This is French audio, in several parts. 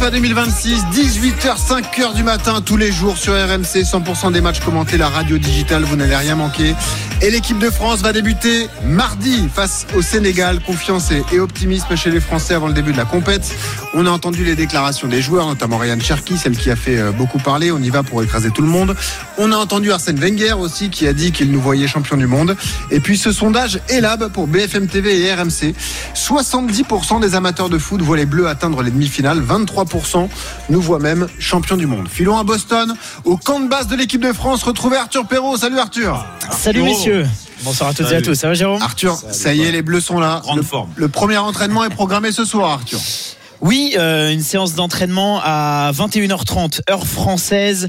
FIFA 2026, 18h, 5h du matin, tous les jours sur RMC, 100% des matchs commentés, la radio digitale, vous n'allez rien manquer. Et l'équipe de France va débuter mardi face au Sénégal. Confiance et optimisme chez les Français avant le début de la compète. On a entendu les déclarations des joueurs, notamment Ryan Cherki, celle qui a fait beaucoup parler. On y va pour écraser tout le monde. On a entendu Arsène Wenger aussi, qui a dit qu'il nous voyait champion du monde. Et puis ce sondage Elab pour BFM TV et RMC. 70% des amateurs de foot voient les Bleus atteindre les demi-finales. 23% nous voient même champion du monde. Filons à Boston, au camp de base de l'équipe de France. Retrouvez Arthur Perrault. Salut Arthur. Salut messieurs. Bonsoir à toutes et à tous. Ça va Jérôme ? Arthur, ça y est, les Bleus sont là. Grande forme. Le premier entraînement est programmé ce soir, Arthur. Oui, une séance d'entraînement à 21h30 heure française.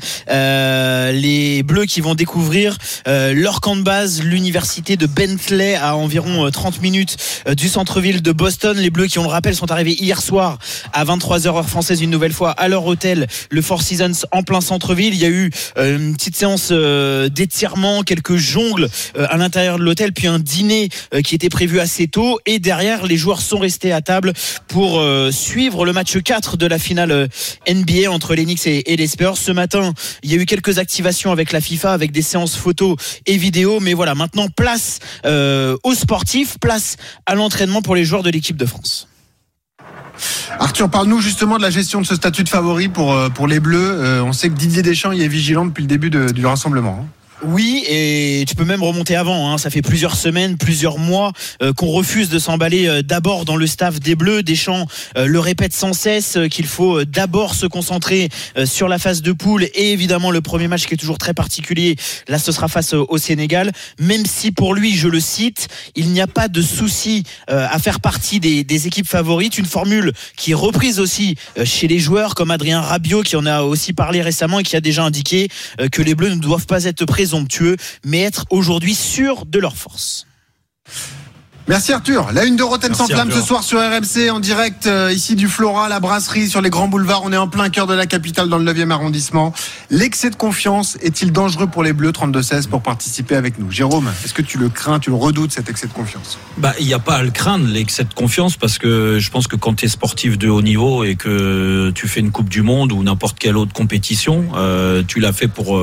Les Bleus qui vont découvrir leur camp de base, l'université de Bentley, à environ 30 minutes du centre-ville de Boston. Les Bleus qui, on le rappelle, sont arrivés hier soir à 23h heure française une nouvelle fois à leur hôtel, le Four Seasons, en plein centre-ville. Il y a eu une petite séance d'étirement, quelques jongles à l'intérieur de l'hôtel, puis un dîner qui était prévu assez tôt. Et derrière, les joueurs sont restés à table pour suivre le match 4 de la finale NBA entre les Knicks et les Spurs. Ce matin, il y a eu quelques activations avec la FIFA, avec des séances photos et vidéos. Mais voilà, maintenant, place aux sportifs, place à l'entraînement pour les joueurs de l'équipe de France. Arthur, parle-nous justement de la gestion de ce statut de favori pour les Bleus. On sait que Didier Deschamps y est vigilant depuis le début du rassemblement. Oui, et tu peux même remonter avant, hein. Ça fait plusieurs semaines, plusieurs mois qu'on refuse de s'emballer d'abord dans le staff des Bleus. Deschamps le répète sans cesse qu'il faut d'abord se concentrer sur la phase de poule et évidemment le premier match qui est toujours très particulier. Là, ce sera face au Sénégal. Même si pour lui, je le cite, il n'y a pas de souci à faire partie des équipes favorites. Une formule qui est reprise aussi chez les joueurs comme Adrien Rabiot qui en a aussi parlé récemment et qui a déjà indiqué que les Bleus ne doivent pas être présomptueux, mais être aujourd'hui sûrs de leur force. Merci Arthur. La une de Rotten sans flamme ce soir sur RMC en direct ici du Flora, la brasserie sur les grands boulevards. On est en plein cœur de la capitale dans le 9e arrondissement. L'excès de confiance est-il dangereux pour les Bleus? 32-16 pour participer avec nous. Jérôme, est-ce que tu le crains, tu le redoutes cet excès de confiance? Il n'y a pas à le craindre, l'excès de confiance, parce que je pense que quand tu es sportif de haut niveau et que tu fais une Coupe du Monde ou n'importe quelle autre compétition, tu l'as fait pour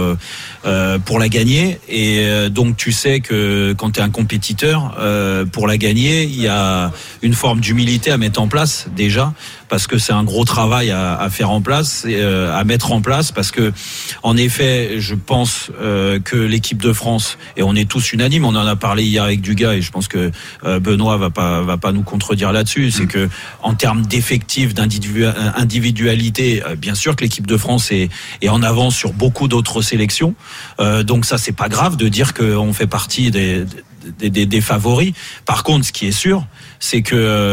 la gagner, et donc tu sais que quand tu es un compétiteur, pour la gagner, il y a une forme d'humilité à mettre en place déjà, parce que c'est un gros travail à faire en place, à mettre en place, parce que en effet, je pense que l'équipe de France, et on est tous unanimes, on en a parlé hier avec Dugas, et je pense que Benoît va pas nous contredire là-dessus, c'est que en termes d'effectifs, d'individualité, bien sûr que l'équipe de France est en avance sur beaucoup d'autres sélections, donc ça c'est pas grave de dire qu'on fait partie des favoris. Par contre, ce qui est sûr, c'est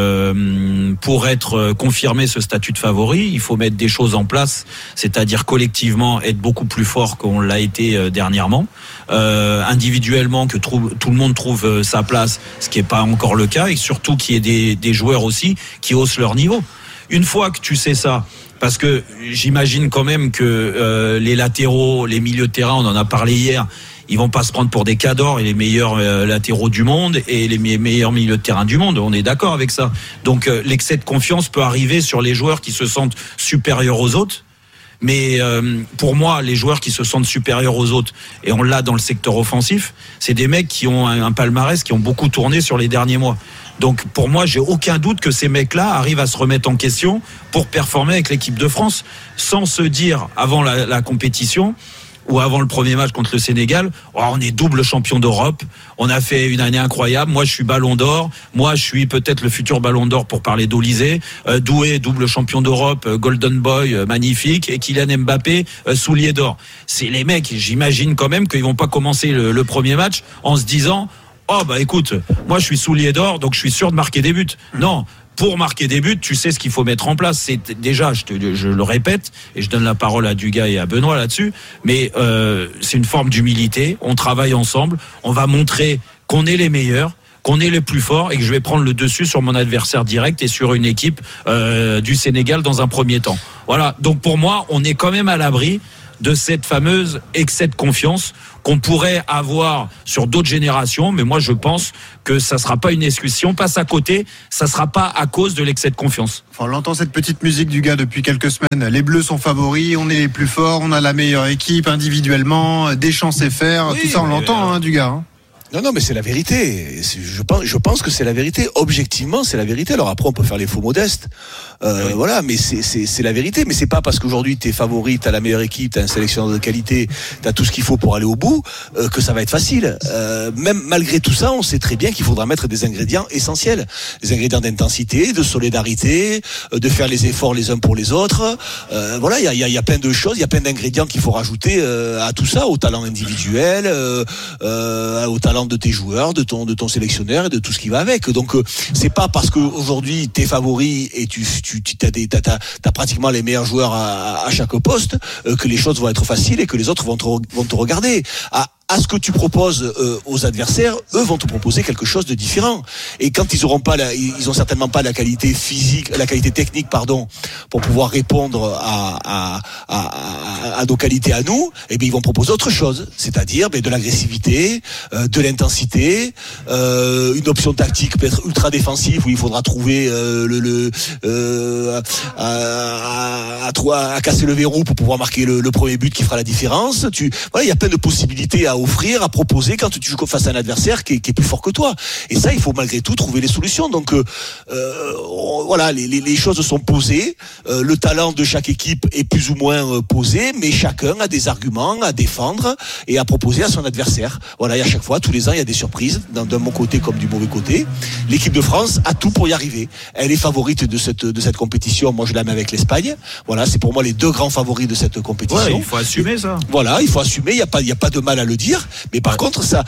que pour être confirmé ce statut de favori, il faut mettre des choses en place, c'est-à-dire collectivement être beaucoup plus fort qu'on l'a été dernièrement, individuellement que tout le monde trouve sa place, ce qui n'est pas encore le cas, et surtout qu'il y ait des joueurs aussi qui haussent leur niveau. Une fois que tu sais ça, parce que j'imagine quand même que les latéraux, les milieux de terrain, on en a parlé hier, ils vont pas se prendre pour des cadors et les meilleurs latéraux du monde et les meilleurs milieux de terrain du monde. On est d'accord avec ça. Donc l'excès de confiance peut arriver sur les joueurs qui se sentent supérieurs aux autres. Mais pour moi, les joueurs qui se sentent supérieurs aux autres, et on l'a dans le secteur offensif, c'est des mecs qui ont un palmarès, qui ont beaucoup tourné sur les derniers mois. Donc pour moi, j'ai aucun doute que ces mecs-là arrivent à se remettre en question pour performer avec l'équipe de France, sans se dire avant la compétition ou avant le premier match contre le Sénégal, on est double champion d'Europe, on a fait une année incroyable, moi je suis ballon d'or, moi je suis peut-être le futur ballon d'or pour parler d'Olysée, Doué, double champion d'Europe, Golden Boy, magnifique, et Kylian Mbappé, soulier d'or. C'est les mecs, j'imagine quand même qu'ils vont pas commencer le premier match en se disant écoute, moi je suis soulier d'or, donc je suis sûr de marquer des buts. Non. Pour marquer des buts, tu sais ce qu'il faut mettre en place. C'est déjà, je le répète, et je donne la parole à Dugas et à Benoît là-dessus, mais c'est une forme d'humilité. On travaille ensemble, on va montrer qu'on est les meilleurs, qu'on est les plus forts, et que je vais prendre le dessus sur mon adversaire direct et sur une équipe du Sénégal dans un premier temps. Voilà, donc pour moi, on est quand même à l'abri de cette fameuse excès de confiance qu'on pourrait avoir sur d'autres générations, mais moi je pense que ça sera pas une excuse. Si on passe à côté, ça sera pas à cause de l'excès de confiance. Enfin, on entend cette petite musique du gars depuis quelques semaines. Les Bleus sont favoris, on est les plus forts, on a la meilleure équipe individuellement, Deschamps sait faire, tout ça on l'entend du gars. Non, mais c'est la vérité. Je pense que c'est la vérité. Objectivement, c'est la vérité. Alors après, on peut faire les faux modestes. Voilà, mais c'est la vérité. Mais c'est pas parce qu'aujourd'hui t'es favori, t'as la meilleure équipe, t'as un sélectionneur de qualité, t'as tout ce qu'il faut pour aller au bout, que ça va être facile. Même malgré tout ça, on sait très bien qu'il faudra mettre des ingrédients essentiels. Des ingrédients d'intensité, de solidarité, de faire les efforts les uns pour les autres. Voilà, il y a plein de choses, il y a plein d'ingrédients qu'il faut rajouter à tout ça, au talent individuel, au talent de tes joueurs, de ton sélectionneur et de tout ce qui va avec. Donc c'est pas parce que aujourd'hui t'es favori et t'as pratiquement les meilleurs joueurs à chaque poste que les choses vont être faciles et que les autres vont te regarder. À ce que tu proposes aux adversaires, eux vont te proposer quelque chose de différent. Et quand ils ont certainement pas la qualité physique, la qualité technique, pour pouvoir répondre à nos qualités à nous, et bien ils vont proposer autre chose, c'est-à-dire de l'agressivité, de l'intensité, une option tactique peut-être ultra défensive où il faudra trouver à casser le verrou pour pouvoir marquer le premier but qui fera la différence. Voilà, il y a plein de possibilités à offrir, à proposer quand tu joues face à un adversaire qui est plus fort que toi. Et ça, il faut malgré tout trouver les solutions. Donc voilà, les choses sont posées. Le talent de chaque équipe est plus ou moins posé, mais chacun a des arguments à défendre et à proposer à son adversaire. Voilà, et à chaque fois, tous les ans, il y a des surprises, d'un bon côté comme du mauvais côté. L'équipe de France a tout pour y arriver. Elle est favorite de cette compétition. Moi, je la mets avec l'Espagne. Voilà, c'est pour moi les deux grands favoris de cette compétition. Ouais, il faut assumer ça. Voilà, il faut assumer. Il y a pas de mal à le dire. Mais par contre, ça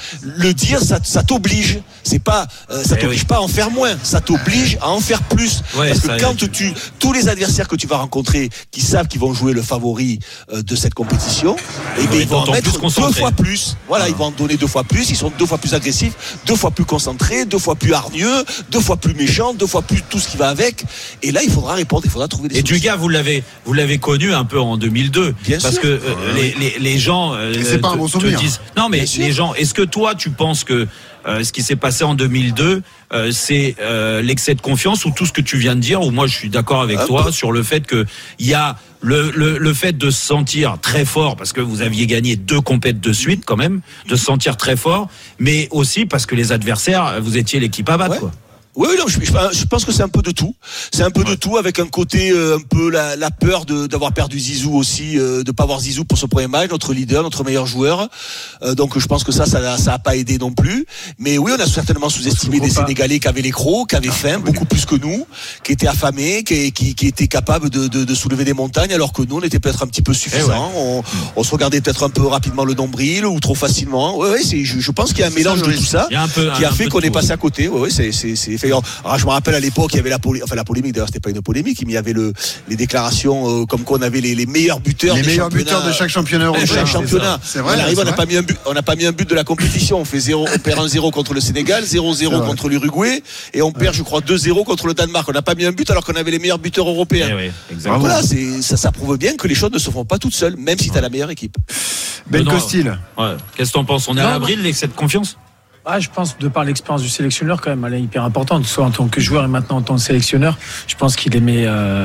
t'oblige. C'est pas, ça t'oblige pas à en faire moins. Ça t'oblige à en faire plus. Parce que quand tous les adversaires que tu vas rencontrer, qui savent qu'ils vont jouer le favori de cette compétition, ils vont en mettre 2 fois plus. Voilà, ils vont en donner 2 fois plus. Ils sont 2 fois plus agressifs, 2 fois plus concentrés, 2 fois plus hargneux, 2 fois plus méchants, 2 fois plus tout ce qui va avec. Et là, il faudra répondre, il faudra trouver des solutions. Et Dugas, vous l'avez connu un peu en 2002, parce que les gens c'est pas un bon souvenir. te disent. Non, mais les gens, est-ce que toi, tu penses que ce qui s'est passé en 2002, c'est l'excès de confiance ou tout ce que tu viens de dire, ou moi je suis d'accord avec toi sur le fait que il y a le fait de se sentir très fort parce que vous aviez gagné 2 compètes de suite quand même, de se sentir très fort, mais aussi parce que les adversaires, vous étiez l'équipe à battre, quoi. Oui, non, je pense que c'est un peu de tout. C'est un peu de tout, avec un côté un peu la peur d'avoir perdu Zizou aussi, de pas avoir Zizou pour ce premier match, notre leader, notre meilleur joueur. Donc je pense que ça a pas aidé non plus. Mais oui, on a certainement sous-estimé des Sénégalais qui avaient les crocs, qui avaient faim, beaucoup plus que nous, qui étaient affamés, qui étaient capables de soulever des montagnes, alors que nous, on était peut-être un petit peu suffisants. On se regardait peut-être un peu rapidement le nombril ou trop facilement. Je pense qu'il y a un mélange de tout ça qui a fait qu'on est passé à côté. C'est alors, je me rappelle à l'époque, il y avait la polémique, d'ailleurs c'était pas une polémique, mais il y avait les déclarations comme quoi on avait les meilleurs buteurs de chaque championnat européen. C'est vrai. On n'a pas mis un but de la compétition. On perd 1-0 contre le Sénégal, 0-0 contre l'Uruguay, et on perd, je crois, 2-0 contre le Danemark. On n'a pas mis un but alors qu'on avait les meilleurs buteurs européens. Voilà, ça prouve bien que les choses ne se font pas toutes seules, même si tu as la meilleure équipe. Ben Costil. Qu'est-ce que t'en penses? On est à l'abri de l'excès de confiance? Je pense, de par l'expérience du sélectionneur, quand même, elle est hyper importante, soit en tant que joueur et maintenant en tant que sélectionneur. Je pense qu'il aimait,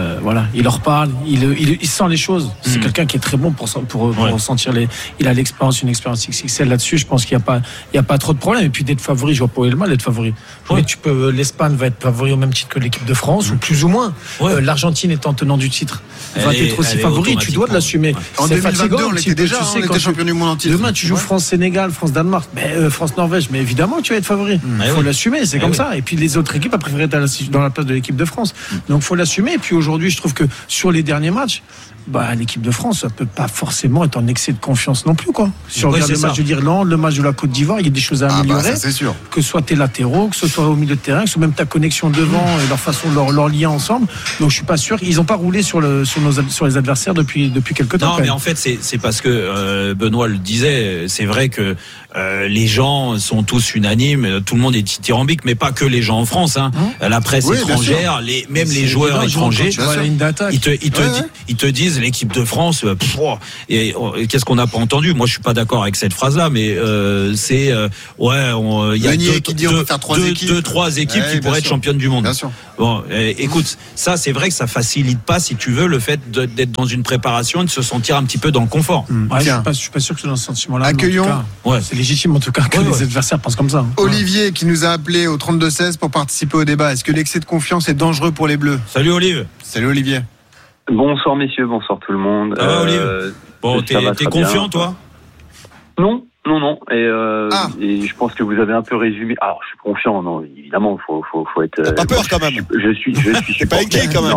il leur parle, il sent les choses. C'est quelqu'un qui est très bon pour ressentir il a une expérience XXL là-dessus. Je pense qu'il y a pas trop de problème. Et puis d'être favori, je vois pas où est le mal d'être favori. Mais l'Espagne va être favori au même titre que l'équipe de France, ou plus ou moins. L'Argentine étant tenant du titre va être aussi favori. Tu dois de l'assumer. En 2022, on était déjà, on était champion du monde en titre. Demain, tu joues France-Sénégal, France-Danemark, France-Norvège, mais évidemment tu vas être favori. Il faut l'assumer, c'est comme ça. Et puis les autres équipes a préféré être dans la place de l'équipe de France. Donc il faut l'assumer. Et puis aujourd'hui, je trouve que sur les derniers matchs, l'équipe de France, ça peut pas forcément être en excès de confiance non plus, quoi. Si on regarde le match de l'Irlande, le match de la Côte d'Ivoire, il y a des choses à améliorer. Ça, c'est sûr. Que ce soit tes latéraux, que ce soit au milieu de terrain, que ce soit même ta connexion devant et leur façon de leur lien ensemble. Donc je suis pas sûr. Ils ont pas roulé sur les adversaires depuis quelques temps. Non, mais en fait, c'est parce que Benoît le disait. C'est vrai que les gens sont tous unanimes. Tout le monde est dithyrambique, mais pas que les gens en France. La presse étrangère, même les joueurs étrangers, ils te disent disent l'équipe de France, et qu'est-ce qu'on n'a pas entendu? Moi, je suis pas d'accord avec cette phrase-là, mais c'est il y a deux, trois équipes qui pourraient être championnes du monde. Bien sûr. Bon, écoute, ça c'est vrai que ça facilite pas, si tu veux, le fait d'être dans une préparation et de se sentir un petit peu dans le confort. Ouais, je suis pas sûr que c'est dans ce sentiment-là. Accueillons. C'est légitime en tout cas que les adversaires pensent comme ça. Olivier qui nous a appelé au 32-16 pour participer au débat. Est-ce que l'excès de confiance est dangereux pour les Bleus? Salut Olivier. Salut Olivier. Bonsoir messieurs, bonsoir tout le monde. Ça va Olivier? Bon, t'es confiant bien, toi? Non. Et je pense que vous avez un peu résumé. Alors, je suis confiant, non, évidemment, faut être. T'as pas peur quand même. Je suis. T'es pas inquiet quand même.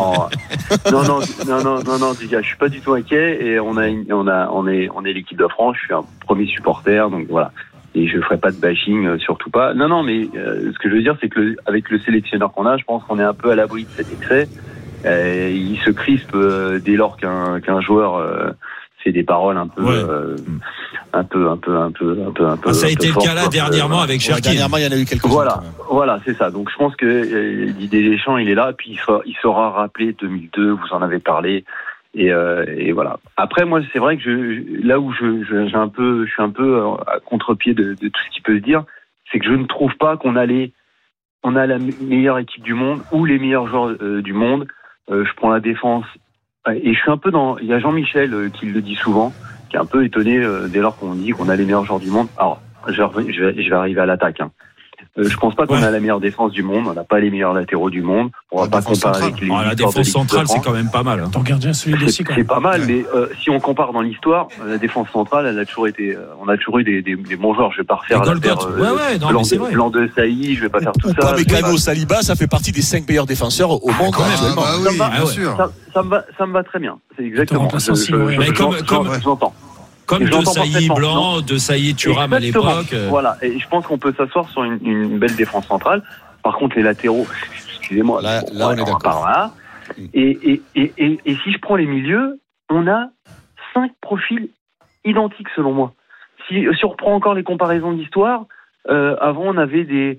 Non, les gars, je suis pas du tout inquiet. Et on est l'équipe de France. Je suis un premier supporter, donc voilà. Et je ferai pas de bashing, surtout pas. Non, mais ce que je veux dire, c'est que avec le sélectionneur qu'on a, je pense qu'on est un peu à l'abri de cet excès. Il se crispe dès lors qu'un joueur fait des paroles un peu. Un peu. Ça a été le cas là dernièrement avec Cherki. Dernièrement, il y en a eu quelques-uns. Voilà, c'est ça. Donc je pense que Didier Deschamps, il est là, puis il saura rappeler 2002. Vous en avez parlé, et voilà. Après, moi, c'est vrai que je suis un peu à contre-pied de tout ce qui peut se dire, c'est que je ne trouve pas qu'on a la meilleure équipe du monde ou les meilleurs joueurs du monde. Je prends la défense et je suis un peu il y a Jean-Michel qui le dit souvent, qui est un peu étonné dès lors qu'on dit qu'on a les meilleurs joueurs du monde. Alors, je vais arriver à l'attaque. Je pense pas qu'on a la meilleure défense du monde. On n'a pas les meilleurs latéraux du monde. On va pas comparer avec les la défense centrale, c'est quand même pas mal. Ton gardien, celui aussi, quand même. C'est pas mal, mais si on compare dans l'histoire, la défense centrale, on a toujours eu des bons joueurs. Je vais pas refaire Blanc de Sailly, je vais pas faire tout ça. Upamecano, Saliba, ça fait partie des 5 meilleurs défenseurs au monde actuellement. Oui, bien sûr. Ça me va très bien. C'est exactement. J'entends. Comme De Sailly Blanc, De Sailly Thuram à l'époque. Voilà, et je pense qu'on peut s'asseoir sur une belle défense centrale. Par contre, les latéraux, excusez-moi, là on est d'accord. Là. Et si je prends les milieux, on a 5 profils identiques selon moi. Si on reprend encore les comparaisons d'histoire, avant on avait des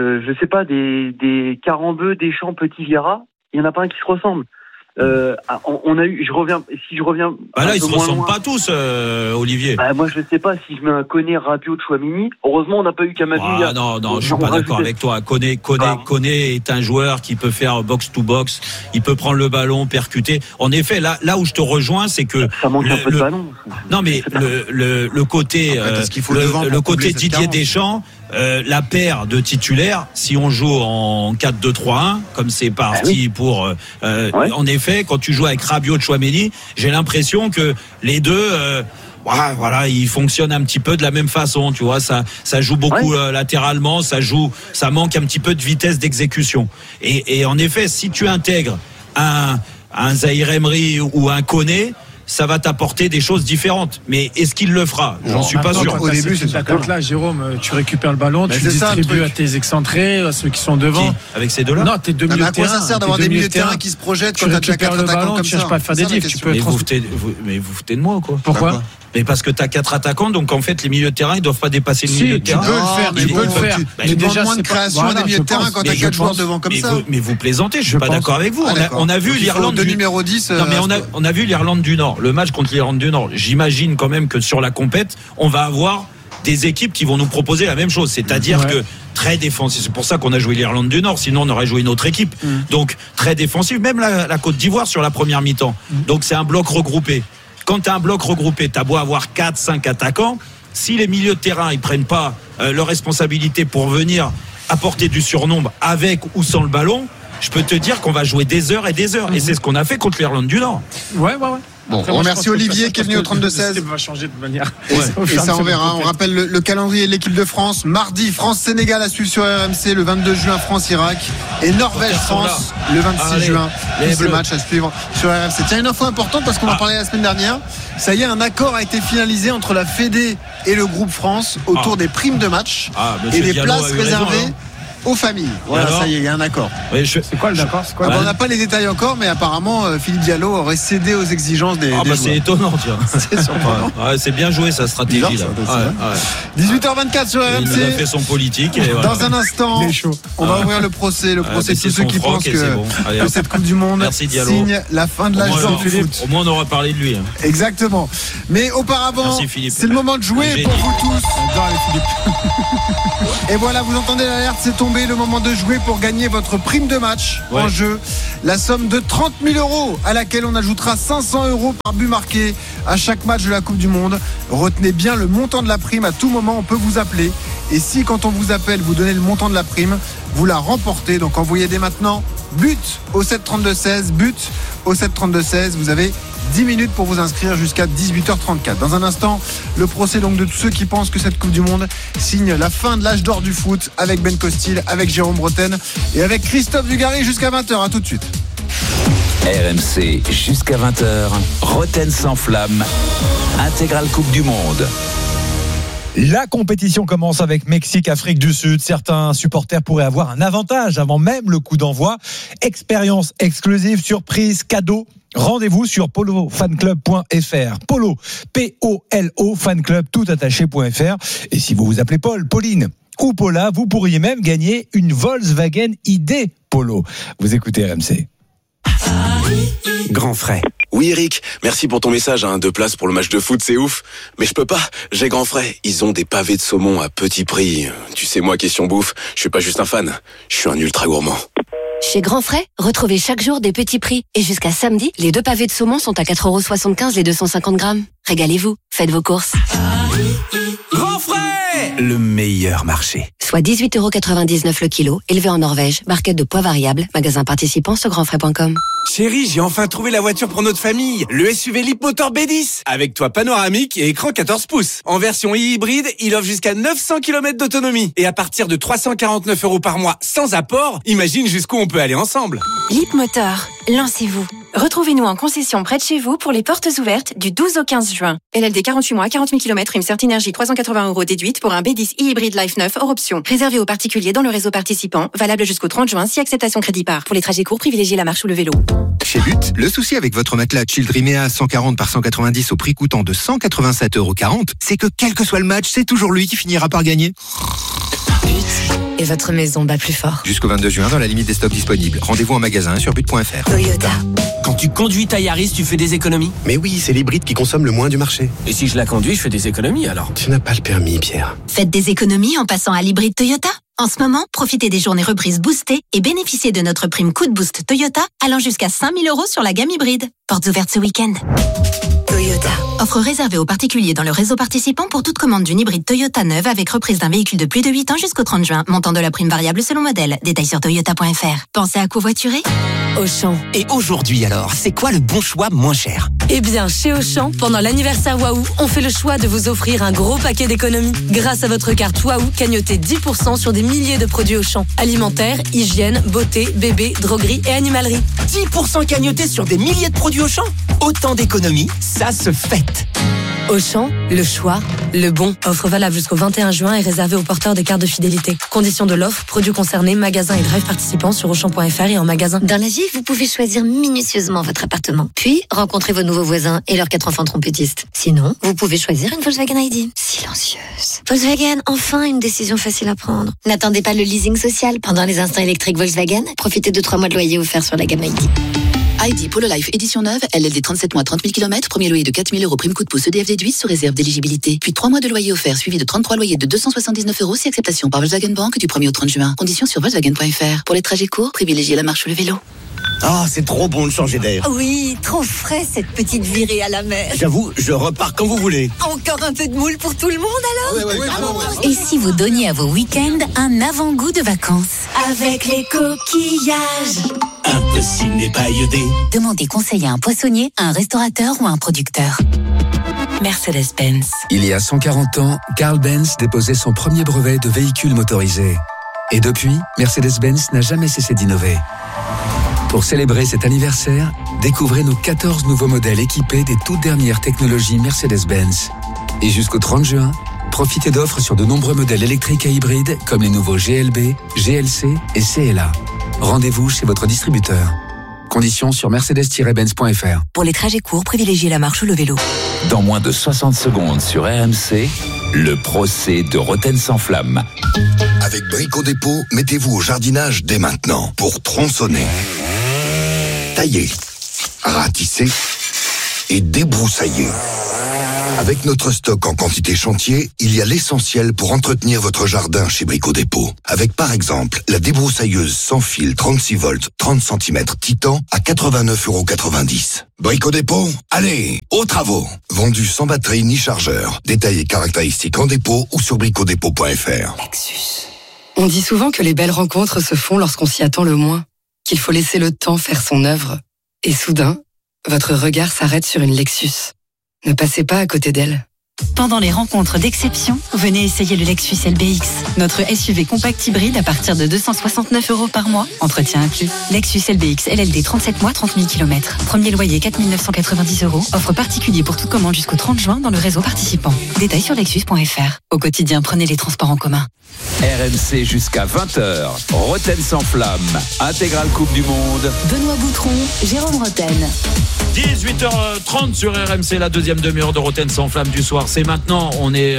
Carambeu, Deschamps, Petit Vieira. Il n'y en a pas un qui se ressemble. On a eu, je reviens. Là, ils se ressemblent pas tous, Olivier. Moi, je sais pas si je mets un Koné, Rabiot, Chouamini. Heureusement, on n'a pas eu Camavinga. Non, je suis pas d'accord avec toi. Koné est un joueur qui peut faire box to box. Il peut prendre le ballon, percuter. En effet, là où je te rejoins, c'est que ça manque un peu de ballon. Non, mais le côté, le côté Didier Deschamps. La paire de titulaires, si on joue en 4-2-3-1, comme c'est parti pour, en effet, quand tu joues avec Rabiot, Chouameni, j'ai l'impression que les deux, voilà, ils fonctionnent un petit peu de la même façon, tu vois, ça joue beaucoup latéralement, ça manque un petit peu de vitesse d'exécution. Et en effet, si tu intègres un Zahir Emery ou un Koné, ça va t'apporter des choses différentes. Mais est-ce qu'il le fera? J'en suis pas sûr. Au début, c'est ça. Là, Jérôme, tu récupères le ballon, tu distribues à tes excentrés, à ceux qui sont devant. Avec ces deux-là? Non, t'es deux milieux de terrain. Ça sert d'avoir des milieux de terrain qui se projettent quand tu récupères le ballon, tu cherches pas à faire des diffs. Mais vous foutez de moi ou quoi? Pourquoi? Mais parce que t'as 4 attaquants, donc en fait les milieux de terrain ils doivent pas dépasser le milieu de terrain. Tu peux le faire. Mais déjà moins de création des milieux de terrain quand t'as 4 joueurs devant comme ça. Mais vous plaisantez, je suis pas d'accord avec vous. On a vu l'Irlande du numéro 10. Non mais on a vu l'Irlande du Nord, le match contre l'Irlande du Nord. J'imagine quand même que sur la compète, on va avoir des équipes qui vont nous proposer la même chose, c'est-à-dire que très défensif. C'est pour ça qu'on a joué l'Irlande du Nord, sinon on aurait joué une autre équipe. Donc très défensif, même la Côte d'Ivoire sur la première mi-temps. Donc c'est un bloc regroupé. Quand tu as un bloc regroupé, tu as beau avoir 4-5 attaquants, si les milieux de terrain ils prennent pas leur responsabilité pour venir apporter du surnombre avec ou sans le ballon, je peux te dire qu'on va jouer des heures et des heures. Et c'est ce qu'on a fait contre l'Irlande du Nord. Ouais. Bon, on remercie Olivier qui est venu au 32-16. Va changer de manière. Et ça, on verra. On rappelle le calendrier de l'équipe de France. Mardi, France-Sénégal à suivre sur RMC. Le 22 juin, France-Irak. Et Norvège-France le 26 juin. Tous ces matchs à suivre sur RMC. Tiens, une info importante parce qu'on en parlait la semaine dernière. Ça y est, un accord a été finalisé entre la Fédé et le groupe France autour des primes de match et des places réservées aux familles. Voilà, ça y est, il y a un accord. Oui, C'est quoi le d'accord? On n'a pas les détails encore, mais apparemment Philippe Diallo aurait cédé aux exigences des joueurs. c'est étonnant, tiens. C'est surprenant. Ouais, c'est bien joué sa stratégie Bizarre, là. ça, 18h24 sur RMC. Il nous a fait son politique. Et voilà. Dans un instant, on va ouvrir le procès de tous ceux qui pensent que cette Coupe du Monde signe la fin de l'âge d'or du foot. Au moins on aura parlé de lui. Exactement. Mais auparavant, c'est le moment de jouer pour vous tous. Et voilà, vous entendez l'alerte, c'est tombé, le moment de jouer pour gagner votre prime de match en jeu. La somme de 30 000 € à laquelle on ajoutera 500 € par but marqué à chaque match de la Coupe du Monde. Retenez bien le montant de la prime, à tout moment on peut vous appeler. Et si quand on vous appelle, vous donnez le montant de la prime, vous la remportez. Donc envoyez dès maintenant but au 732-16, but au 732-16. Vous avez 10 minutes pour vous inscrire jusqu'à 18h34. Dans un instant, le procès donc de tous ceux qui pensent que cette Coupe du Monde signe la fin de l'âge d'or du foot, avec Ben Costil, avec Jérôme Bretagne et avec Christophe Dugarry jusqu'à 20h. À tout de suite. RMC jusqu'à 20h, Roten sans flamme, intégrale Coupe du Monde. La compétition commence avec Mexique-Afrique du Sud. Certains supporters pourraient avoir un avantage avant même le coup d'envoi. Expérience exclusive, surprise, cadeau. Rendez-vous sur polofanclub.fr. Polo, P-O-L-O, fanclub, toutattaché.fr. Et si vous vous appelez Paul, Pauline ou Paula, vous pourriez même gagner une Volkswagen ID Polo. Vous écoutez RMC. Grand frais. Oui Eric, merci pour ton message, 2 places pour le match de foot, c'est ouf. Mais je peux pas, j'ai Grand frais. Ils ont des pavés de saumon à petit prix. Tu sais moi, question bouffe, je suis pas juste un fan, je suis un ultra gourmand. Chez Grand Frais, retrouvez chaque jour des petits prix. Et jusqu'à samedi, les 2 pavés de saumon sont à 4,75 € les 250 grammes. Régalez-vous, faites vos courses. Grand frais, le meilleur marché. Soit 18,99 € le kilo, élevé en Norvège, barquette de poids variable, magasin participant sur grandfrais.com. Chérie, j'ai enfin trouvé la voiture pour notre famille. Le SUV Leapmotor B10. Avec toit panoramique et écran 14 pouces. En version hybride, il offre jusqu'à 900 km d'autonomie. Et à partir de 349 € par mois sans apport, imagine jusqu'où on peut aller ensemble. Leapmotor, lancez-vous. Retrouvez-nous en concession près de chez vous pour les portes ouvertes du 12 au 15 juin. LLD 48 mois, 40 000 km, une Certinergie 380 € déduite pour un B10 e-hybride Life 9 hors option. Réservé aux particuliers dans le réseau participant, valable jusqu'au 30 juin si acceptation crédit par. Pour les trajets courts, privilégiez la marche ou le vélo. Chez But, le souci avec votre matelas Childrimea 140 par 190 au prix coûtant de 187,40 €, c'est que quel que soit le match, c'est toujours lui qui finira par gagner. But, et votre maison bat plus fort. Jusqu'au 22 juin, dans la limite des stocks disponibles. Rendez-vous en magasin sur but.fr. Toyota. Quand tu conduis ta Yaris, tu fais des économies? Mais oui, c'est l'hybride qui consomme le moins du marché. Et si je la conduis, je fais des économies alors? Tu n'as pas le permis, Pierre. Faites des économies en passant à l'hybride Toyota. En ce moment, profitez des journées reprises boostées et bénéficiez de notre prime coup de boost Toyota allant jusqu'à 5 000 € sur la gamme hybride. Portes ouvertes ce week-end. Toyota. Offre réservée aux particuliers dans le réseau participant pour toute commande d'une hybride Toyota neuve avec reprise d'un véhicule de plus de 8 ans jusqu'au 30 juin. Montant de la prime variable selon modèle. Détails sur toyota.fr. Pensez à covoiturer? Auchan. Et aujourd'hui alors, c'est quoi le bon choix moins cher? Eh bien, chez Auchan, pendant l'anniversaire Waouh, on fait le choix de vous offrir un gros paquet d'économies. Grâce à votre carte Waouh, cagnotez 10% sur des milliers de produits Auchan. Alimentaire, hygiène, beauté, bébé, droguerie et animalerie. 10% cagnotés sur des milliers de produits Auchan? Autant d'économies, ça se fête. Auchan, le choix, le bon. Offre valable jusqu'au 21 juin et réservée aux porteurs de cartes de fidélité. Conditions de l'offre, produits concernés, magasins et drive participants sur Auchan.fr et en magasin. Dans la vie, vous pouvez choisir minutieusement votre appartement. Puis, rencontrer vos nouveaux voisins et leurs 4 enfants trompettistes. Sinon, vous pouvez choisir une Volkswagen ID. Silencieuse. Volkswagen, enfin une décision facile à prendre. N'attendez pas le leasing social. Pendant les instants électriques Volkswagen, profitez de 3 mois de loyer offerts sur la gamme ID. ID Polo Life édition neuve, LLD 37 mois 30 000 km, premier loyer de 4 000 € prime coup de pouce EDF déduit sous réserve d'éligibilité. Puis 3 mois de loyer offert suivi de 33 loyers de 279 € si acceptation par Volkswagen Bank du 1er au 30 juin. Conditions sur Volkswagen.fr. Pour les trajets courts, privilégiez la marche ou le vélo. Ah, c'est trop bon de changer d'air. Oui, trop frais cette petite virée à la mer. J'avoue, je repars quand vous voulez. Encore un peu de moule pour tout le monde alors? Oui, Et si vous donniez à vos week-ends un avant-goût de vacances? Avec les coquillages. Impossible n'est pas iodé. Demandez conseil à un poissonnier, à un restaurateur ou à un producteur. Mercedes-Benz. Il y a 140 ans, Carl Benz déposait son premier brevet de véhicule motorisé. Et depuis, Mercedes-Benz n'a jamais cessé d'innover. Pour célébrer cet anniversaire, découvrez nos 14 nouveaux modèles équipés des toutes dernières technologies Mercedes-Benz. Et jusqu'au 30 juin, Profitez d'offres sur de nombreux modèles électriques et hybrides comme les nouveaux GLB, GLC et CLA. Rendez-vous chez votre distributeur. Conditions sur mercedes-benz.fr. Pour les trajets courts, privilégiez la marche ou le vélo. Dans moins de 60 secondes sur RMC, le procès de Roten sans flamme. Avec Brico Dépôt, mettez-vous au jardinage dès maintenant pour tronçonner, tailler, ratisser et débroussailler. Avec notre stock en quantité chantier, il y a l'essentiel pour entretenir votre jardin chez Brico Dépôt. Avec par exemple la débroussailleuse sans fil 36 volts 30 cm Titan à 89,90 €. Brico Dépôt, allez, aux travaux. Vendu sans batterie ni chargeur. Détails et caractéristiques en dépôt ou sur bricodépôt.fr. Lexus. On dit souvent que les belles rencontres se font lorsqu'on s'y attend le moins, qu'il faut laisser le temps faire son œuvre. Et soudain, votre regard s'arrête sur une Lexus. Ne passez pas à côté d'elle. Pendant les rencontres d'exception, venez essayer le Lexus LBX. Notre SUV compact hybride à partir de 269 € par mois. Entretien inclus. Lexus LBX LLD 37 mois, 30 000 km. Premier loyer 4 990 €. Offre particulier pour toute commande jusqu'au 30 juin dans le réseau participant. Détails sur lexus.fr. Au quotidien, prenez les transports en commun. RMC jusqu'à 20h. Roten sans flamme. Intégrale Coupe du Monde. Benoît Boutron, Jérôme Roten. 18h30 sur RMC, la deuxième demi-heure de Roten sans flamme du soir. C'est maintenant, on est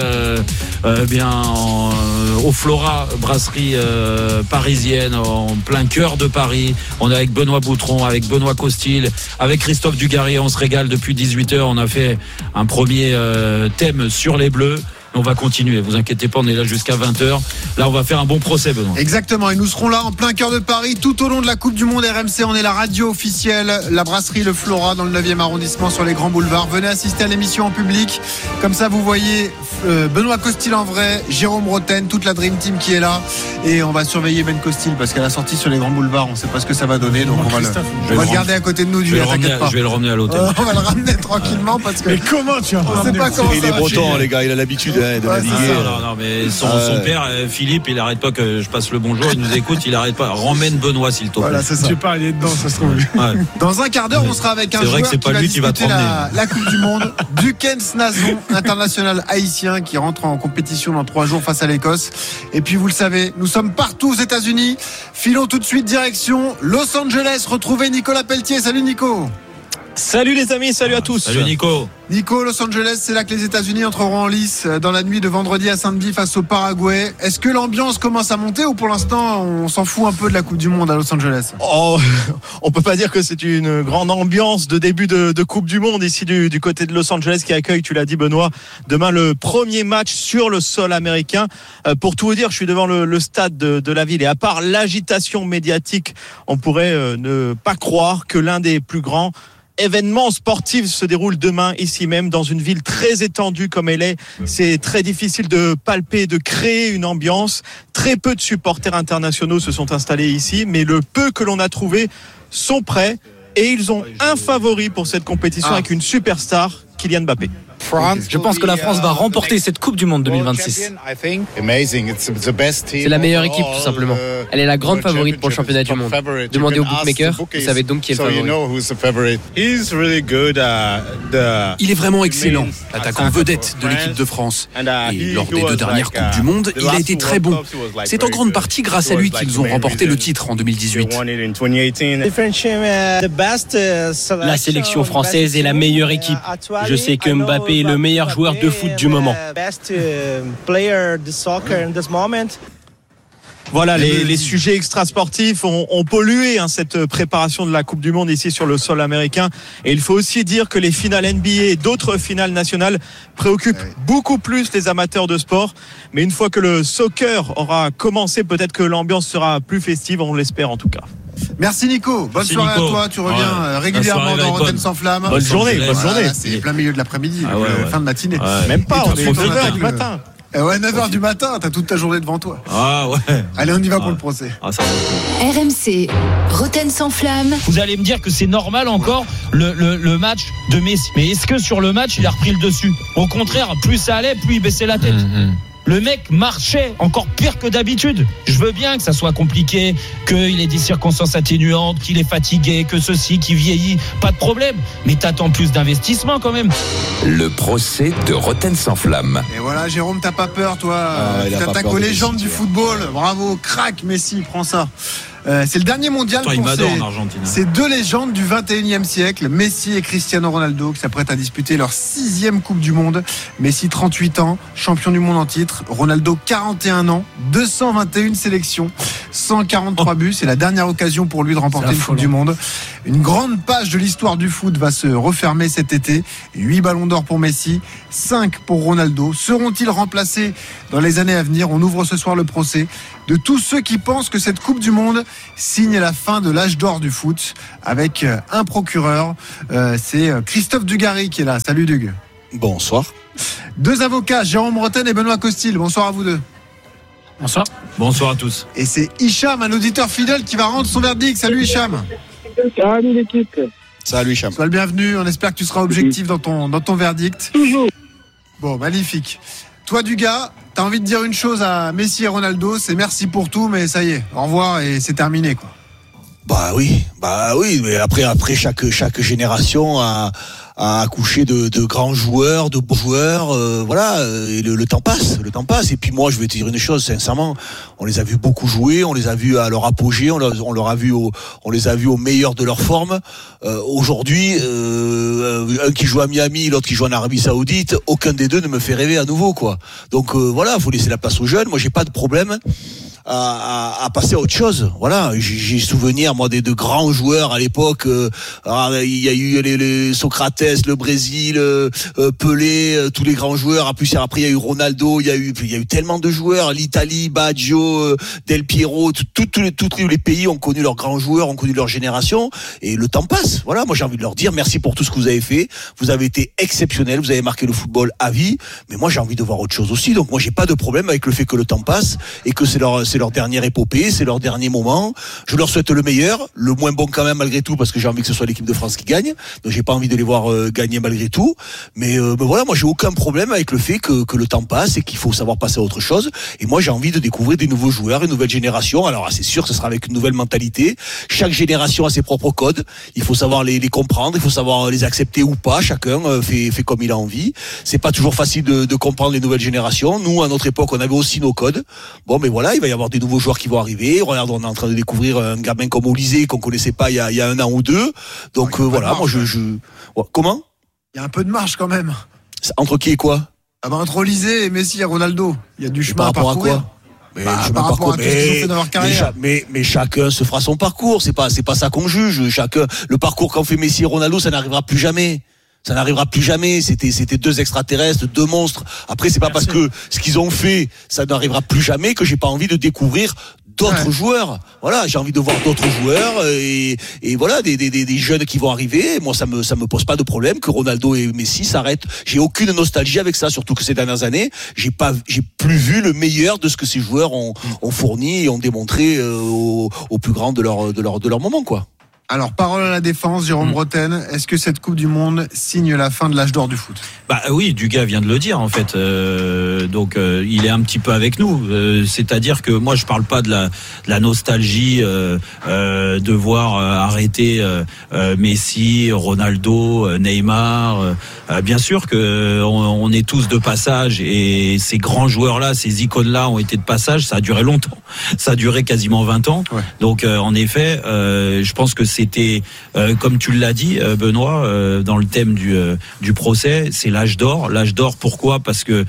au Flora, brasserie parisienne, en plein cœur de Paris. On est avec Benoît Boutron, avec Benoît Costil, avec Christophe Dugarry. On se régale depuis 18h. On a fait un premier thème sur les Bleus. On va continuer, vous inquiétez pas, on est là jusqu'à 20h. Là, on va faire un bon procès, Benoît. Exactement, et nous serons là en plein cœur de Paris tout au long de la Coupe du Monde. RMC, on est la radio officielle, la brasserie Le Flora dans le 9e arrondissement sur les grands boulevards. Venez assister à l'émission en public. Comme ça, vous voyez Benoît Costil en vrai, Jérôme Roten, toute la Dream Team qui est là. Et on va surveiller Ben Costil parce qu'à la sortie sur les grands boulevards, on ne sait pas ce que ça va donner. Donc on va le garder à côté de nous. Je vais le ramener à l'hôtel. On va le ramener tranquillement parce que. Mais comment tu vas on sait pas comment ça va. Il est breton, les gars, il a l'habitude de naviguer. Non, mais son père, Philippe, il arrête pas que je passe le bonjour, il nous écoute, il arrête pas. Ramène Benoît, s'il te plaît. Voilà, c'est ça. Je sais pas, il est dedans, ça se trouve. Ouais. Dans un quart d'heure, on sera avec un joueur qui va disputer la Coupe du Monde, Dukens Nazon, international haïtien, qui rentre en compétition dans 3 jours face à l'Écosse. Et puis, vous le savez, nous sommes partout aux États-Unis. Filons tout de suite direction Los Angeles. Retrouvez Nicolas Pelletier. Salut Nico. Salut les amis, salut à tous. Salut Nico. Nico, Los Angeles, c'est là que les États-Unis entreront en lice dans la nuit de vendredi à samedi face au Paraguay. Est-ce que l'ambiance commence à monter ou pour l'instant on s'en fout un peu de la Coupe du Monde à Los Angeles? On peut pas dire que c'est une grande ambiance de début de Coupe du Monde ici du côté de Los Angeles qui accueille, tu l'as dit Benoît, demain le premier match sur le sol américain. Pour tout vous dire, je suis devant le stade de la ville et à part l'agitation médiatique, on pourrait ne pas croire que l'un des plus grands événement sportif se déroule demain ici même dans une ville très étendue comme elle est. C'est très difficile de palper, de créer une ambiance. Très peu de supporters internationaux se sont installés ici, mais le peu que l'on a trouvé sont prêts et ils ont un favori pour cette compétition avec une superstar, Kylian Mbappé. Je pense que la France va remporter cette Coupe du Monde 2026. C'est la meilleure équipe tout simplement. Elle est la grande favorite pour le championnat du monde. Demandez aux bookmakers, vous savez donc qui est le favori. Il est vraiment excellent, l'attaquant vedette de l'équipe de France. Et lors des 2 dernières Coupes du Monde, il a été très bon. C'est en grande partie grâce à lui qu'ils ont remporté le titre en 2018. La sélection française est la meilleure équipe. Je sais que Mbappé est le meilleur joueur de foot du moment. Voilà, les sujets extrasportifs ont pollué cette préparation de la Coupe du Monde ici sur le sol américain. Et il faut aussi dire que les finales NBA et d'autres finales nationales préoccupent beaucoup plus les amateurs de sport. Mais une fois que le soccer aura commencé, peut-être que l'ambiance sera plus festive, on l'espère en tout cas. Merci Nico, bonne soirée à toi, tu reviens régulièrement dans Roten sans flamme. Bonne journée. C'est plein milieu de l'après-midi, fin de matinée. Même pas, on est 9h du matin. Ouais, 9h du matin, t'as toute ta journée devant toi. Ah ouais. Allez, on y va pour le procès. RMC, Roten sans flamme. Vous allez me dire que c'est normal encore le match de Messi. Mais est-ce que sur le match, il a repris le dessus? Au contraire, plus ça allait, plus il baissait la tête. Le mec marchait encore pire que d'habitude. Je veux bien que ça soit compliqué, qu'il ait des circonstances atténuantes, qu'il est fatigué, que ceci, qu'il vieillit, pas de problème. Mais t'attends plus d'investissement quand même. Le procès de Roten sans flamme. Et voilà, Jérôme, t'as pas peur, toi. Tu t'attaques aux légendes du football. Bravo, crack, Messi, prends ça. C'est le dernier mondial pour ces deux légendes du 21e siècle, Messi et Cristiano Ronaldo, qui s'apprêtent à disputer leur 6e Coupe du Monde. Messi, 38 ans, champion du monde en titre. Ronaldo, 41 ans, 221 sélections, 143 buts. C'est la dernière occasion pour lui de remporter une Coupe du Monde. Une grande page de l'histoire du foot va se refermer cet été. 8 ballons d'or pour Messi, 5 pour Ronaldo. Seront-ils remplacés dans les années à venir? On ouvre ce soir le procès de tous ceux qui pensent que cette Coupe du Monde signe la fin de l'âge d'or du foot, avec un procureur. C'est Christophe Dugarry qui est là. Salut Dug. Bonsoir. Deux avocats, Jérôme Roten et Benoît Costil. Bonsoir à vous deux. Bonsoir. Bonsoir à tous. Et c'est Hicham, un auditeur fidèle, qui va rendre son verdict. Salut Hicham. Salut l'équipe. Salut Hicham. Sois le bienvenu. On espère que tu seras objectif dans ton verdict. Toujours. Bon, magnifique. Toi, Dugas, t'as envie de dire une chose à Messi et Ronaldo, c'est merci pour tout, mais ça y est, au revoir et c'est terminé, quoi. Bah oui, mais après chaque génération a accouché de grands joueurs, de beaux joueurs, voilà, et le temps passe, et puis moi je vais te dire une chose, sincèrement, on les a vus beaucoup jouer, on les a vus à leur apogée, on les a vus au meilleur de leur forme. Aujourd'hui, un qui joue à Miami, l'autre qui joue en Arabie Saoudite, aucun des deux ne me fait rêver à nouveau, quoi. Donc voilà, faut laisser la place aux jeunes. Moi j'ai pas de problème à passer à autre chose. Voilà, j'ai souvenir moi de grands joueurs à l'époque. Il y a eu les Socrates, le Brésil, Pelé, tous les grands joueurs. Après il y a eu Ronaldo, il y a eu tellement de joueurs. L'Italie, Baggio, Del Piero, tous les pays ont connu leurs grands joueurs, ont connu leur génération. Et le temps passe. Voilà, moi j'ai envie de leur dire merci pour tout ce que vous avez fait. Vous avez été exceptionnels, vous avez marqué le football à vie. Mais moi j'ai envie de voir autre chose aussi. Donc moi j'ai pas de problème avec le fait que le temps passe et que c'est leur dernière épopée, c'est leur dernier moment. Je leur souhaite le meilleur, le moins bon quand même malgré tout, parce que j'ai envie que ce soit l'équipe de France qui gagne. Donc j'ai pas envie de les voir gagner malgré tout. Mais voilà, moi j'ai aucun problème avec le fait que le temps passe et qu'il faut savoir passer à autre chose. Et moi j'ai envie de découvrir des nouveaux joueurs, une nouvelle génération. Alors c'est sûr que ce sera avec une nouvelle mentalité. Chaque génération a ses propres codes. Il faut savoir les comprendre, il faut savoir les accepter ou pas. Chacun fait comme il a envie. C'est pas toujours facile de comprendre les nouvelles générations. Nous, à notre époque, on avait aussi nos codes. Bon, mais voilà, il va y avoir des nouveaux joueurs qui vont arriver. Regarde, on est en train de découvrir un gamin comme Olysée qu'on connaissait pas il y a un an ou deux. Donc voilà, moi comment? Il y a un peu de marge quand même. Entre qui et quoi? Entre Olysée et Messi et Ronaldo, il y a du chemin à parcourir. Par rapport à tout ce qu'ils ont fait dans leur carrière. Mais chacun se fera son parcours. C'est pas ça qu'on juge. Chacun, le parcours qu'ont fait Messi et Ronaldo, ça n'arrivera plus jamais. Ça n'arrivera plus jamais. C'était deux extraterrestres, deux monstres. Après, c'est pas parce que ce qu'ils ont fait, ça n'arrivera plus jamais que j'ai pas envie de découvrir d'autres joueurs. Voilà, j'ai envie de voir d'autres joueurs et voilà, des jeunes qui vont arriver. Moi, ça me pose pas de problème que Ronaldo et Messi s'arrêtent. J'ai aucune nostalgie avec ça, surtout que ces dernières années, j'ai plus vu le meilleur de ce que ces joueurs ont fourni et ont démontré au plus grand de leur moment, quoi. Alors, parole à la défense, Jérôme Roten, est-ce que cette Coupe du Monde signe la fin de l'âge d'or du foot? Oui, Dugas vient de le dire en fait. Donc il est un petit peu avec nous. C'est-à-dire que moi je parle pas de la nostalgie de voir arrêter Messi, Ronaldo, Neymar. Bien sûr que on est tous de passage et ces grands joueurs-là, ces icônes-là ont été de passage. Ça a duré longtemps. Ça a duré quasiment 20 ans. Ouais. Donc en effet, je pense que c'était, comme tu l'as dit, Benoît, dans le thème du procès, c'est l'âge d'or. L'âge d'or, pourquoi ? Parce que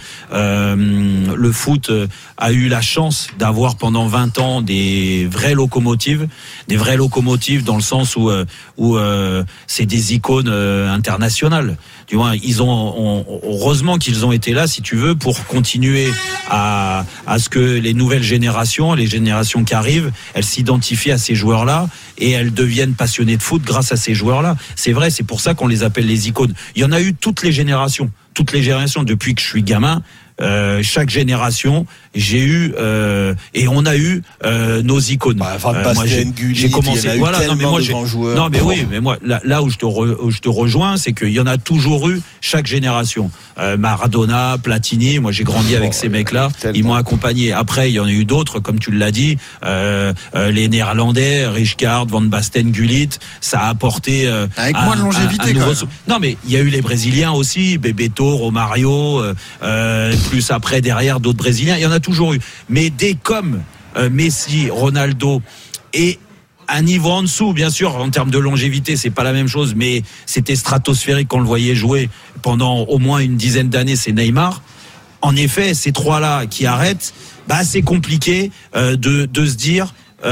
le foot a eu la chance d'avoir pendant 20 ans des vraies locomotives dans le sens où c'est des icônes internationales. Tu vois, heureusement qu'ils ont été là, si tu veux, pour continuer à ce que les nouvelles générations, les générations qui arrivent, elles s'identifient à ces joueurs-là et elles deviennent passionnées de foot grâce à ces joueurs-là. C'est vrai, c'est pour ça qu'on les appelle les icônes. Il y en a eu toutes les générations depuis que je suis gamin. Chaque génération, j'ai eu et on a eu nos icônes. Moi, j'ai commencé. Voilà, non mais moi, mais moi là où je te rejoins, c'est qu'il y en a toujours eu chaque génération. Maradona, Platini. Moi, j'ai grandi avec ces mecs-là. Ils m'ont accompagné. Après, il y en a eu d'autres, comme tu l'as dit, les Néerlandais, Rijkaard, Van Basten, Gullit. Ça a apporté avec moins de longévité. Quand même. Non, mais il y a eu les Brésiliens aussi, Bebeto, Romario, plus après derrière d'autres Brésiliens. Il y en a toujours eu. Mais des comme Messi, Ronaldo et un niveau en dessous, bien sûr, en termes de longévité, c'est pas la même chose, mais c'était stratosphérique qu'on le voyait jouer pendant au moins une dizaine d'années, c'est Neymar. En effet, ces trois-là qui arrêtent, c'est compliqué de se dire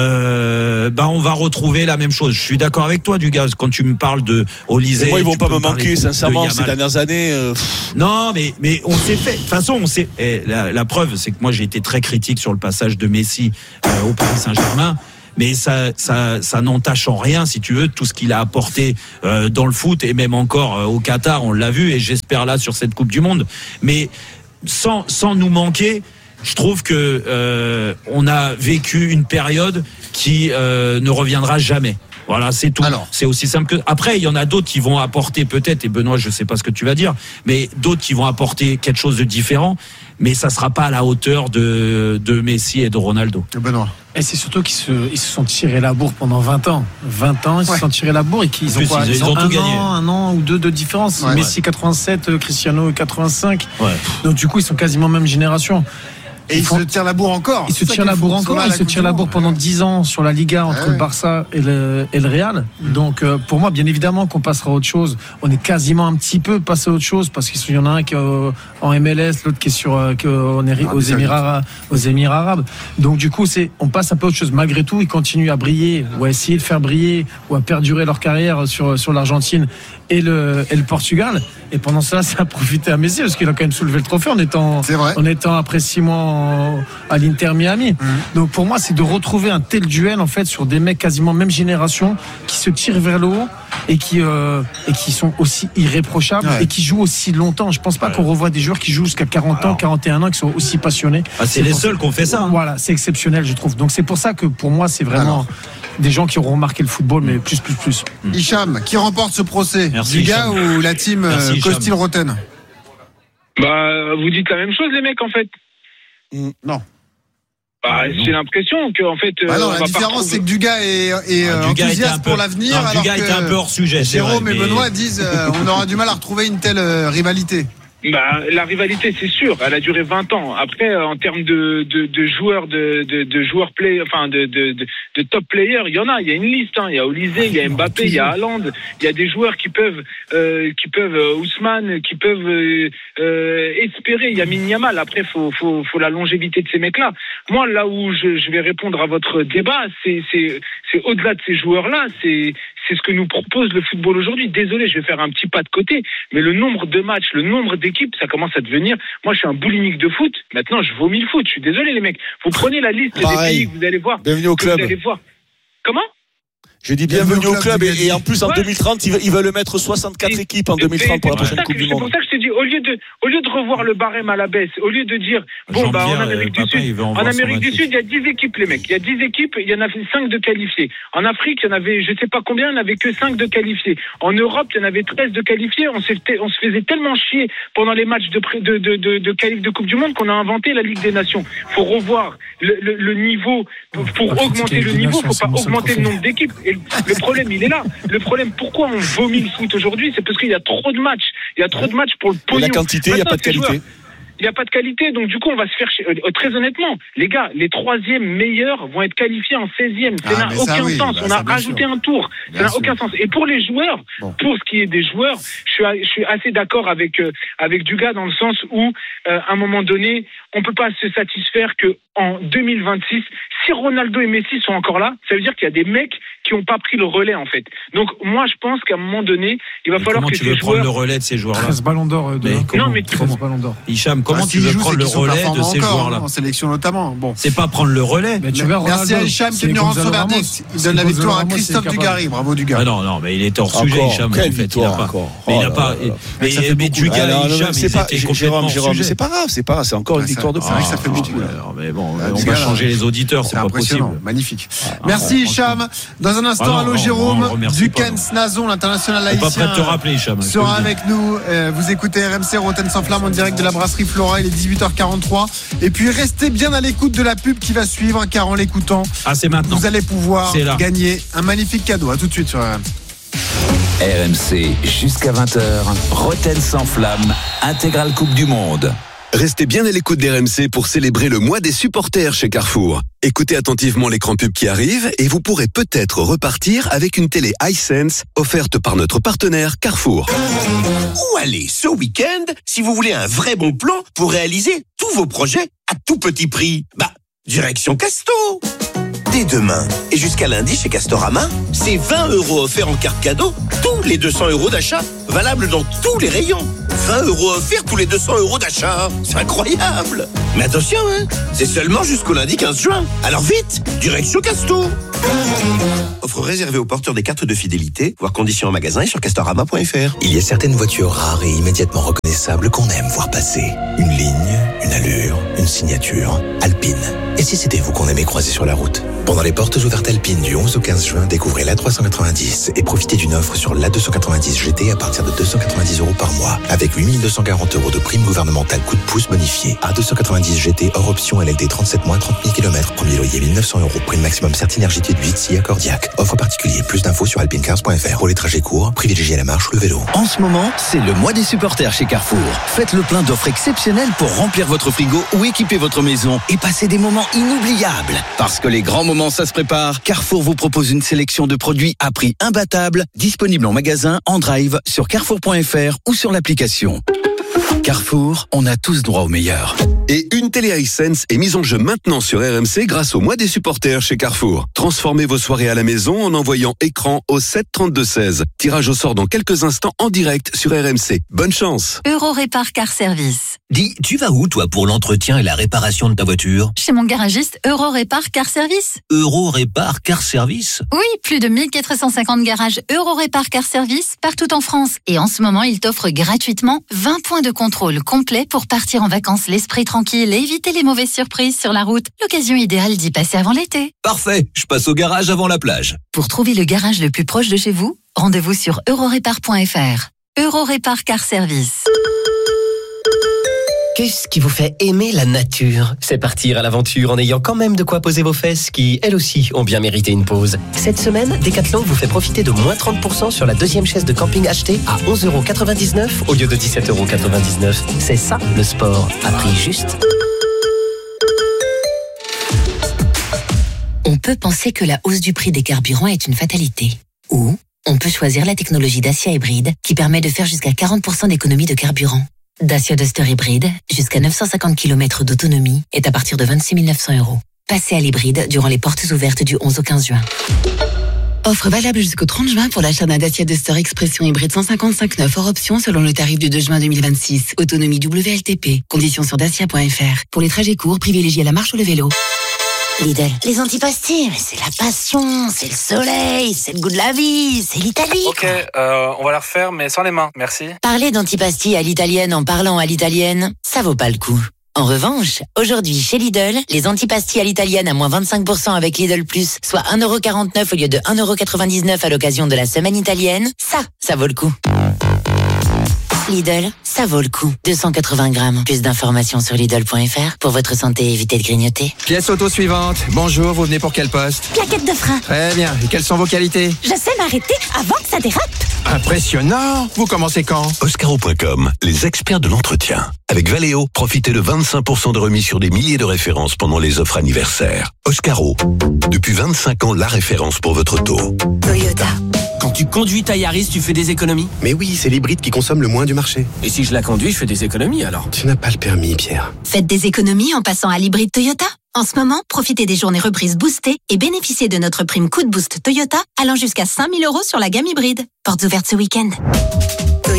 on va retrouver la même chose. Je suis d'accord avec toi, Dugas, quand tu me parles de Olysée. Moi, ils vont pas me manquer, sincèrement, ces dernières années. Non, mais on s'est fait. De toute façon, on s'est. La preuve, c'est que moi, j'ai été très critique sur le passage de Messi au Paris Saint-Germain. Mais ça n'entache en rien, si tu veux, tout ce qu'il a apporté dans le foot et même encore au Qatar, on l'a vu, et j'espère là sur cette Coupe du Monde. Mais sans nous manquer, je trouve que on a vécu une période qui ne reviendra jamais. Voilà, c'est tout. Alors, c'est aussi simple que. Après, il y en a d'autres qui vont apporter peut-être, et Benoît, je sais pas ce que tu vas dire, mais d'autres qui vont apporter quelque chose de différent. Mais ça sera pas à la hauteur de Messi et de Ronaldo. Benoît. Et c'est surtout qu'ils se sont tirés la bourre pendant 20 ans. 20 ans, ils se sont tirés la bourre et qu'ils ont quoi ? Ils ont tout gagné. Un an ou deux de différence. Ouais, Messi 87, Cristiano 85. Ouais. Donc du coup, ils sont quasiment même génération. Et ils se tirent la bourre encore. Ils se tirent la bourre encore. Ils se tirent la bourre pendant 10 ans sur la Liga entre le Barça et le Real. Donc pour moi, bien évidemment qu'on passera à autre chose. On est quasiment un petit peu passé à autre chose parce qu'il y en a un qui est en MLS, l'autre qui est aux Émirats arabes. Donc du coup, on passe un peu à autre chose. Malgré tout, ils continuent à briller ou à essayer de faire briller ou à perdurer leur carrière sur l'Argentine et le Portugal. Et pendant cela, ça a profité à Messi parce qu'il a quand même soulevé le trophée en étant après 6 mois à l'Inter Miami. Donc pour moi, c'est de retrouver un tel duel en fait sur des mecs quasiment même génération qui se tirent vers le haut et qui sont aussi irréprochables et qui jouent aussi longtemps. Je pense pas qu'on revoit des joueurs qui jouent jusqu'à 40 ans, 41 ans, qui sont aussi passionnés. C'est les seuls qui ont fait ça. Voilà, c'est exceptionnel, je trouve. Donc c'est pour ça que pour moi, c'est vraiment des gens qui auront marqué le football, mais plus. Hicham, qui remporte ce procès? Dugas ou la team Costil-Roten? Vous dites la même chose, les mecs, en fait. Non. J'ai l'impression que en fait. Non, la différence c'est que Dugas est enthousiaste pour l'avenir, alors Dugas était un peu hors sujet. Jérôme et Benoît disent on aura du mal à retrouver une telle rivalité. La rivalité, c'est sûr, elle a duré 20 ans. Après, en termes de joueurs, de joueurs de top players, il y en a. Il y a une liste. Il y a Olysée, il y a Mbappé, il y a Haaland. Il y a des joueurs qui peuvent Ousmane, qui peuvent espérer. Il y a Yamal. Après, faut la longévité de ces mecs-là. Moi, là où je vais répondre à votre débat, c'est au-delà de ces joueurs-là, c'est ce que nous propose le football aujourd'hui. Désolé, je vais faire un petit pas de côté, mais le nombre de matchs, le nombre d'équipes, ça commence à devenir... Moi, je suis un boulimique de foot. Maintenant, je vomis le foot. Je suis désolé, les mecs. Vous prenez la liste des pays que vous allez voir. Bienvenue au club. Vous allez voir. Comment ? Je dis bienvenue au club et en plus en 2030 ils veulent mettre 64 équipes en 2030 pour la prochaine Coupe du Monde. C'est pour ça que je te dis, au lieu de revoir le barème à la baisse, au lieu de dire en Amérique du Sud, il y a 10 équipes, les mecs. Il y a 10 équipes, il y en a 5 de qualifiés. En Afrique, il y en avait je sais pas combien, il n'y en avait que 5 de qualifiés. En Europe, il y en avait 13 de qualifiés. On se faisait tellement chier pendant les matchs de qualif de Coupe du Monde qu'on a inventé la Ligue des Nations. Faut revoir le niveau pour augmenter le niveau, faut pas augmenter le nombre d'équipes. Le problème, il est là. Le problème, pourquoi on vomit le foot aujourd'hui, c'est parce qu'il y a trop de matchs. Il y a trop de matchs pour le pognon. La quantité, il n'y a pas de qualité. Il n'y a pas de qualité, donc du coup on va se faire très honnêtement, les gars, les 3e meilleurs vont être qualifiés en 16e. Ça n'a aucun sens. On a rajouté un tour. Ça n'a aucun sens. Et pour les joueurs, pour ce qui est des joueurs, je suis assez d'accord avec Dugas dans le sens où à un moment donné, on peut pas se satisfaire que en 2026, si Ronaldo et Messi sont encore là, ça veut dire qu'il y a des mecs qui n'ont pas pris le relais en fait. Donc moi je pense qu'à un moment donné, il va falloir que ces joueurs... Comment tu veux prendre le relais de ces joueurs-là? 13 ballons d'or. 13 ballons d'or. Hicham, comment tu veux prendre le relais de ces joueurs-là en sélection notamment. Bon, c'est pas prendre le relais. Mais tu vois, merci à Hicham qui est venu rendre son verdict. Il donne la victoire à Christophe Dugarry. Bravo Dugarry. Non, mais il était hors sujet, Hicham. En fait, il n'a pas. Mais Dugarry, Hicham, c'est pas Jérôme, c'est pas grave, c'est encore une victoire de plus. C'est vrai que ça fait beaucoup. Mais bon, on va changer les auditeurs, c'est pas possible. Magnifique. Merci Hicham. Dans un instant, allô Jérôme. Dukens Nazon, l'international haïtien, pas prêt de te rappeler, Hicham, sera avec nous. Vous écoutez RMC Rotten sans flamme en direct de la brasserie Flora. Il est 18h43. Et puis restez bien à l'écoute de la pub qui va suivre, car en l'écoutant, c'est maintenant. Vous allez pouvoir gagner un magnifique cadeau. À tout de suite sur RMC. RMC jusqu'à 20h. Rotten sans flamme. Intégrale Coupe du Monde. Restez bien à l'écoute d'RMC pour célébrer le mois des supporters chez Carrefour. Écoutez attentivement l'écran pub qui arrive et vous pourrez peut-être repartir avec une télé iSense offerte par notre partenaire Carrefour. Où aller ce week-end si vous voulez un vrai bon plan pour réaliser tous vos projets à tout petit prix? Direction Casto. Dès demain et jusqu'à lundi chez Castorama, c'est 20 € offerts en carte cadeau tous les 200 € d'achat, valable dans tous les rayons. 20 € offerts tous les 200 € d'achat, c'est incroyable. Mais attention, c'est seulement jusqu'au lundi 15 juin. Alors vite, direction Casto. Offre réservée aux porteurs des cartes de fidélité, voir conditions en magasin et sur castorama.fr. Il y a certaines voitures rares et immédiatement reconnaissables qu'on aime voir passer. Une ligne, une allure, une signature. Alpine. Et si c'était vous qu'on aimait croiser sur la route? Pendant les portes ouvertes Alpine du 11 au 15 juin, découvrez l'A390 et profitez d'une offre sur l'A290 GT à partir de 290 € par mois, avec 8240 € de prime gouvernementale coup de pouce bonifié. A290 GT hors option LLD 37 mois, 30 000 km, premier loyer 1900 €, prime maximum Certinergie T8 SIA Cordiac. Offre particulier, plus d'infos sur alpinecars.fr. Pour les trajets courts, privilégiez la marche ou le vélo. En ce moment, c'est le mois des supporters chez Carrefour. Faites le plein d'offres exceptionnelles pour remplir votre frigo ou équiper votre maison et passer des moments inoubliables. Parce que les grands moments, ça se prépare. Carrefour vous propose une sélection de produits à prix imbattable, disponible en magasin, en drive, sur carrefour.fr ou sur l'application. Carrefour, on a tous droit au meilleur. Et une télé iSense est mise en jeu maintenant sur RMC grâce au mois des supporters chez Carrefour. Transformez vos soirées à la maison en envoyant écran au 7 32 16. Tirage au sort dans quelques instants en direct sur RMC. Bonne chance. Eurorépar Car Service. Dis, tu vas où toi pour l'entretien et la réparation de ta voiture? Chez mon garagiste Eurorépar Car Service. Eurorépar Car Service? Oui, plus de 1450 garages Eurorépar Car Service partout en France. Et en ce moment, il t'offre gratuitement 20 points de contrôle complet pour partir en vacances l'esprit tranquille et éviter les mauvaises surprises sur la route. L'occasion idéale d'y passer avant l'été. Parfait, je passe au garage avant la plage. Pour trouver le garage le plus proche de chez vous, rendez-vous sur eurorépar.fr. Eurorépar Car Service. Qu'est-ce qui vous fait aimer la nature? C'est partir à l'aventure en ayant quand même de quoi poser vos fesses qui, elles aussi, ont bien mérité une pause. Cette semaine, Decathlon vous fait profiter de moins 30% sur la deuxième chaise de camping achetée à 11,99 € au lieu de 17,99 €. C'est ça, le sport, à prix juste. On peut penser que la hausse du prix des carburants est une fatalité. Ou on peut choisir la technologie Dacia Hybride qui permet de faire jusqu'à 40% d'économie de carburant. Dacia Duster Hybride, jusqu'à 950 km d'autonomie, est à partir de 26 900 €. Passez à l'hybride durant les portes ouvertes du 11 au 15 juin. Offre valable jusqu'au 30 juin pour l'achat d'un Dacia Duster Expression hybride 155 hors option selon le tarif du 2 juin 2026. Autonomie WLTP. Conditions sur dacia.fr. Pour les trajets courts, privilégiez la marche ou le vélo. Lidl, les antipastilles, c'est la passion, c'est le soleil, c'est le goût de la vie, c'est l'Italie. Ok, on va la refaire, mais sans les mains, merci. Parler d'antipastilles à l'italienne en parlant à l'italienne, ça vaut pas le coup. En revanche, aujourd'hui chez Lidl, les antipastilles à l'italienne à moins 25% avec Lidl Plus, soit 1,49 € au lieu de 1,99 € à l'occasion de la semaine italienne, ça vaut le coup. Lidl, ça vaut le coup. 280 grammes. Plus d'informations sur Lidl.fr. Pour votre santé, évitez de grignoter. Pièce auto suivante. Bonjour, vous venez pour quel poste? Plaquette de frein. Très bien. Et quelles sont vos qualités? Je sais m'arrêter avant que ça dérape. Impressionnant. Vous commencez quand? Oscaro.com, les experts de l'entretien. Avec Valeo, profitez de 25% de remise sur des milliers de références pendant les offres anniversaires. Oscaro, depuis 25 ans, la référence pour votre auto. Toyota. Quand tu conduis ta Yaris, tu fais des économies? Mais oui, c'est l'hybride qui consomme le moins du marché. Et si je la conduis, je fais des économies alors? Tu n'as pas le permis, Pierre. Faites des économies en passant à l'hybride Toyota. En ce moment, profitez des journées reprises boostées et bénéficiez de notre prime coup de boost Toyota allant jusqu'à 5 000 € sur la gamme hybride. Portes ouvertes ce week-end. Toyota.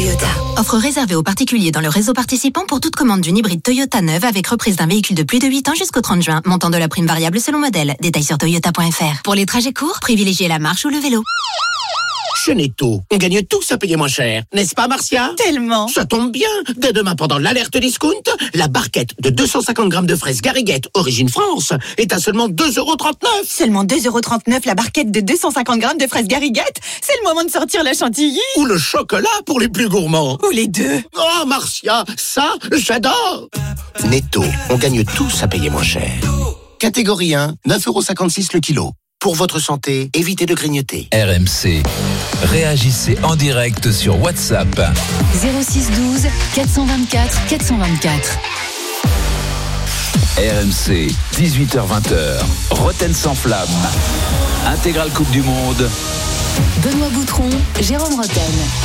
Toyota. Offre réservée aux particuliers dans le réseau participant pour toute commande d'une hybride Toyota neuve avec reprise d'un véhicule de plus de 8 ans jusqu'au 30 juin. Montant de la prime variable selon modèle. Détails sur toyota.fr. Pour les trajets courts, privilégiez la marche ou le vélo. Chez Netto, on gagne tous à payer moins cher. N'est-ce pas, Marcia? Tellement. Ça tombe bien. Dès demain, pendant l'alerte discount, la barquette de 250 grammes de fraises Gariguette, origine France, est à seulement 2,39 €. Seulement 2,39 € la barquette de 250 grammes de fraises Gariguette. C'est le moment de sortir la chantilly. Ou le chocolat pour les plus gourmands. Ou les deux. Oh, Marcia, ça, j'adore. Netto, on gagne tous à payer moins cher. Catégorie 1, 9,56 € le kilo. Pour votre santé, évitez de grignoter. RMC. Réagissez en direct sur WhatsApp. 06 12 424 424. RMC, 18h-20h. Roten sans flamme. Intégrale Coupe du Monde. Benoît Boutron, Jérôme Roten.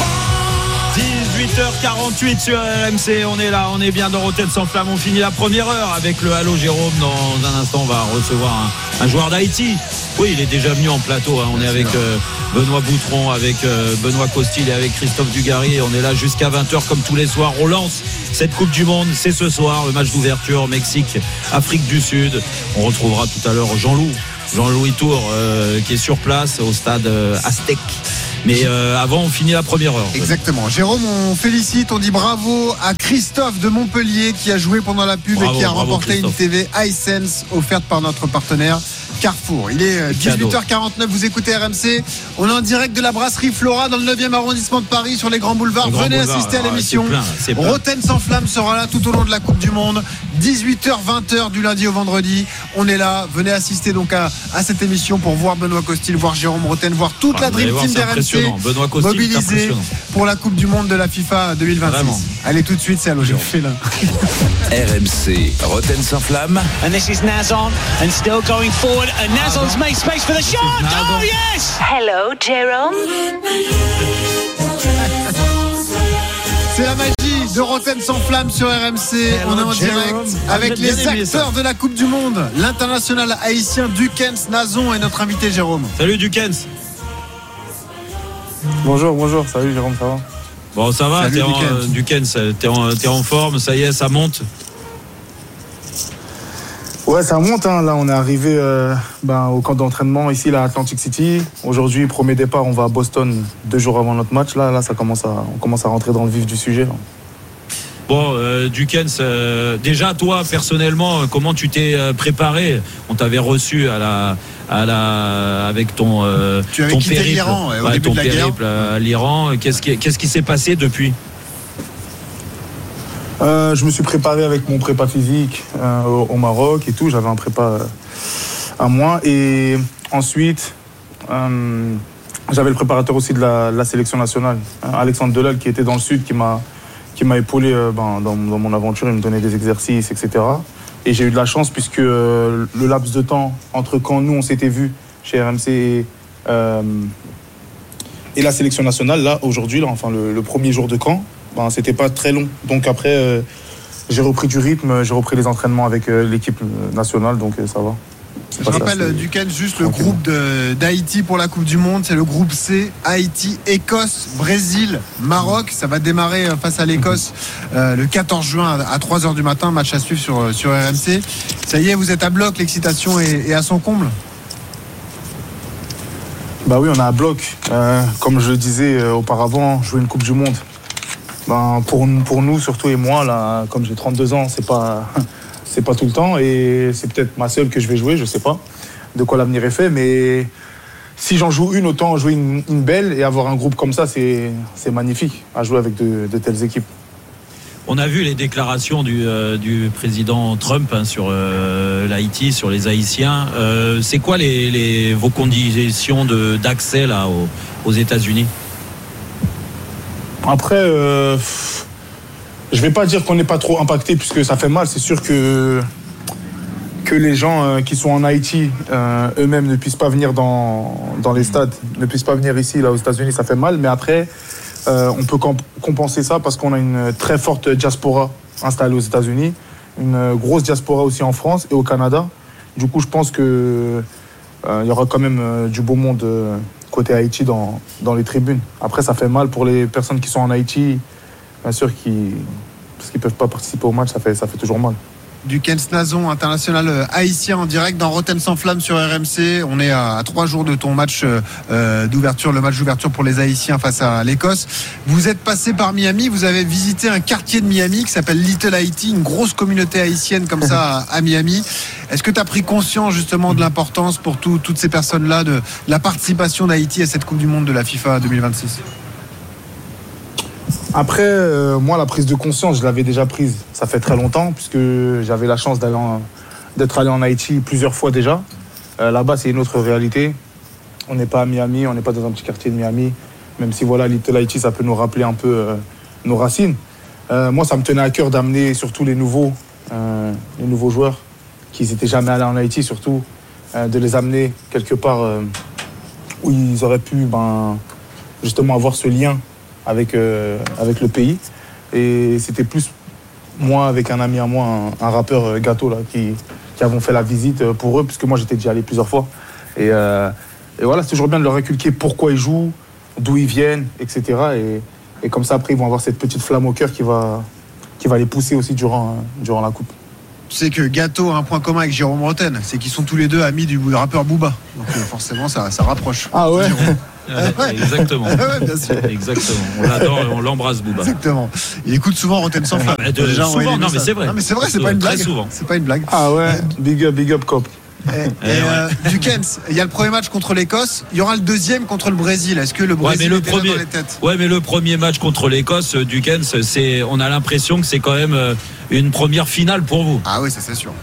18h48 sur RMC, on est là, on est bien dans Roten sans flamme, on finit la première heure avec le Halo Jérôme. Dans un instant on va recevoir un joueur d'Haïti. Oui, il est déjà venu en plateau, on est avec Benoît Boutron, avec Benoît Costil et avec Christophe Dugarry. On est là jusqu'à 20h comme tous les soirs. On lance cette Coupe du Monde, c'est ce soir, le match d'ouverture Mexique, Afrique du Sud. On retrouvera tout à l'heure Jean-Louis Tour qui est sur place au stade Aztec. Mais avant, on finit la première heure. Exactement. Jérôme, on félicite, on dit bravo à Christophe de Montpellier qui a joué pendant la pub et qui a remporté une TV iSense offerte par notre partenaire Carrefour. Il est 18h49, vous écoutez RMC. On est en direct de la brasserie Flora dans le 9e arrondissement de Paris sur les grands boulevards. Venez assister à l'émission. Roten sans flamme sera là tout au long de la Coupe du Monde. 18h, 20h du lundi au vendredi. On est là. Venez assister donc à cette émission pour voir Benoît Costil, voir Jérôme Roten, voir toute la Dream Team d'RMC mobilisée pour la Coupe du Monde de la FIFA 2026. Vraiment. Allez, tout de suite, c'est Allo Jérôme. RMC, Roten sans flamme. And this is Nazon, and still going forward. And Nazon's made space for the shot. Oh yes! Hello, Jérôme. C'est la magie de Roten sans flamme sur RMC. On est en direct avec les acteurs de la Coupe du Monde. L'international haïtien Dukens Nazon est notre invité Jérôme. Salut Dukens. Bonjour, salut Jérôme, ça va? Bon, ça va, Dukens, t'es en forme, ça y est, ça monte. Ouais, ça monte, hein. Là on est arrivé au camp d'entraînement ici à Atlantic City. Aujourd'hui, premier départ, on va à Boston 2 jours avant notre match. Là on commence à rentrer dans le vif du sujet. Là. Bon, Dukens, déjà toi personnellement, comment tu t'es préparé? On t'avait reçu avec ton tu avais quitté périple, l'Iran, au début ton de la périple guerre. à l'Iran. Qu'est-ce qui s'est passé depuis? Je me suis préparé avec mon prépa physique au Maroc et tout. J'avais un prépa à moi. Et ensuite, j'avais le préparateur aussi de la sélection nationale, Alexandre Delal, qui était dans le sud, qui m'a épaulé dans mon aventure. Il me donnait des exercices, etc. Et j'ai eu de la chance puisque le laps de temps entre quand nous, on s'était vus chez RMC et la sélection nationale, là, aujourd'hui, le premier jour de camp, c'était pas très long. Donc après, j'ai repris du rythme, j'ai repris les entraînements avec l'équipe nationale, donc ça va. Je rappelle, Dukens, juste le groupe d'Haïti pour la Coupe du Monde, c'est le groupe C, Haïti, Écosse, Brésil, Maroc. Ça va démarrer face à l'Écosse le 14 juin à 3h du matin, match à suivre sur RMC. Ça y est, vous êtes à bloc, l'excitation est à son comble? Bah oui, on est à bloc. Comme je le disais auparavant, jouer une Coupe du Monde. Pour nous, surtout et moi, là, comme j'ai 32 ans, c'est pas tout le temps et c'est peut-être ma seule que je vais jouer, je sais pas de quoi l'avenir est fait, mais si j'en joue une, autant jouer une belle et avoir un groupe comme ça, c'est magnifique à jouer avec de telles équipes. On a vu les déclarations du président Trump sur l'Haïti, sur les Haïtiens. C'est quoi vos conditions d'accès là aux États-Unis? Après, je vais pas dire qu'on n'est pas trop impacté puisque ça fait mal. C'est sûr que les gens qui sont en Haïti eux-mêmes ne puissent pas venir dans les stades, ne puissent pas venir ici là aux États-Unis, ça fait mal. Mais après, on peut compenser ça parce qu'on a une très forte diaspora installée aux États-Unis, une grosse diaspora aussi en France et au Canada. Du coup, je pense que il y aura quand même du beau monde côté Haïti dans les tribunes. Après, ça fait mal pour les personnes qui sont en Haïti, bien sûr, parce qu'ils ne peuvent pas participer au match, ça fait toujours mal. Dukens Nazon, international haïtien en direct dans Rotten sans flamme sur RMC. On est à 3 jours de ton match d'ouverture, le match d'ouverture pour les Haïtiens face à l'Écosse. Vous êtes passé par Miami, vous avez visité un quartier de Miami qui s'appelle Little Haïti, une grosse communauté haïtienne comme ça à Miami. Est-ce que tu as pris conscience justement de l'importance pour toutes ces personnes-là de la participation d'Haïti à cette Coupe du Monde de la FIFA 2026 ? Après, moi, la prise de conscience, je l'avais déjà prise. Ça fait très longtemps, puisque j'avais la chance d'être allé en Haïti plusieurs fois déjà. Là-bas, c'est une autre réalité. On n'est pas à Miami, on n'est pas dans un petit quartier de Miami. Même si, voilà, Little Haïti, ça peut nous rappeler un peu nos racines. Moi, ça me tenait à cœur d'amener surtout les nouveaux joueurs qui n'étaient jamais allés en Haïti, surtout, de les amener quelque part où ils auraient pu justement avoir ce lien avec le pays. Et c'était plus moi avec un ami à moi, un rappeur Gâteau là, qui avons fait la visite pour eux, puisque moi j'étais déjà allé plusieurs fois. Et voilà, c'est toujours bien de leur inculquer pourquoi ils jouent, d'où ils viennent, etc. Et comme ça après ils vont avoir cette petite flamme au cœur qui va les pousser aussi durant la coupe. Tu sais que Gâteau a un point commun avec Jérôme Rotten, c'est qu'ils sont tous les deux amis du rappeur Booba. Donc forcément ça rapproche. Ah ouais. Exactement. Ouais, bien sûr. Exactement. On l'adore et on l'embrasse, Booba. Exactement. Il écoute souvent Rotten sans flamme. Souvent, non mais c'est vrai. Non mais c'est vrai, c'est pas une blague. Souvent. C'est pas une blague. Ah ouais. Big up cop. Dukens, il y a le premier match contre l'Écosse, il y aura le deuxième contre le Brésil. Est-ce que le Brésil est dans les têtes ? Ouais, mais le premier match contre l'Écosse, Dukens, on a l'impression que c'est quand même une première finale pour vous. Ah oui, ça c'est sûr.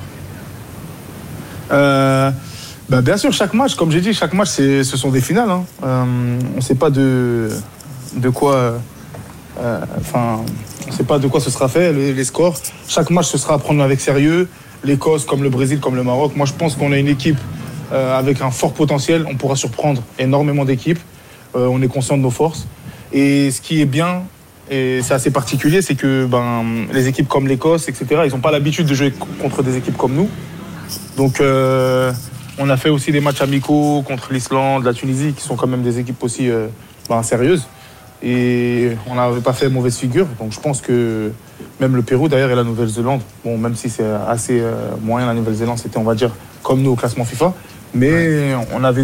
Bien sûr, chaque match, comme j'ai dit, chaque match, ce sont des finales. Hein. On ne sait pas de quoi. On ne sait pas de quoi ce sera fait, les scores. Chaque match, ce sera à prendre avec sérieux. L'Écosse, comme le Brésil, comme le Maroc. Moi, je pense qu'on a une équipe avec un fort potentiel. On pourra surprendre énormément d'équipes. On est conscient de nos forces. Et ce qui est bien, et c'est assez particulier, c'est que les équipes comme l'Écosse, etc., ils n'ont pas l'habitude de jouer contre des équipes comme nous. Donc, on a fait aussi des matchs amicaux contre l'Islande, la Tunisie, qui sont quand même des équipes aussi sérieuses. Et on n'avait pas fait mauvaise figure. Donc je pense que même le Pérou, d'ailleurs, et la Nouvelle-Zélande, bon, même si c'est assez moyen, la Nouvelle-Zélande, c'était, on va dire, comme nous au classement FIFA. Mais on avait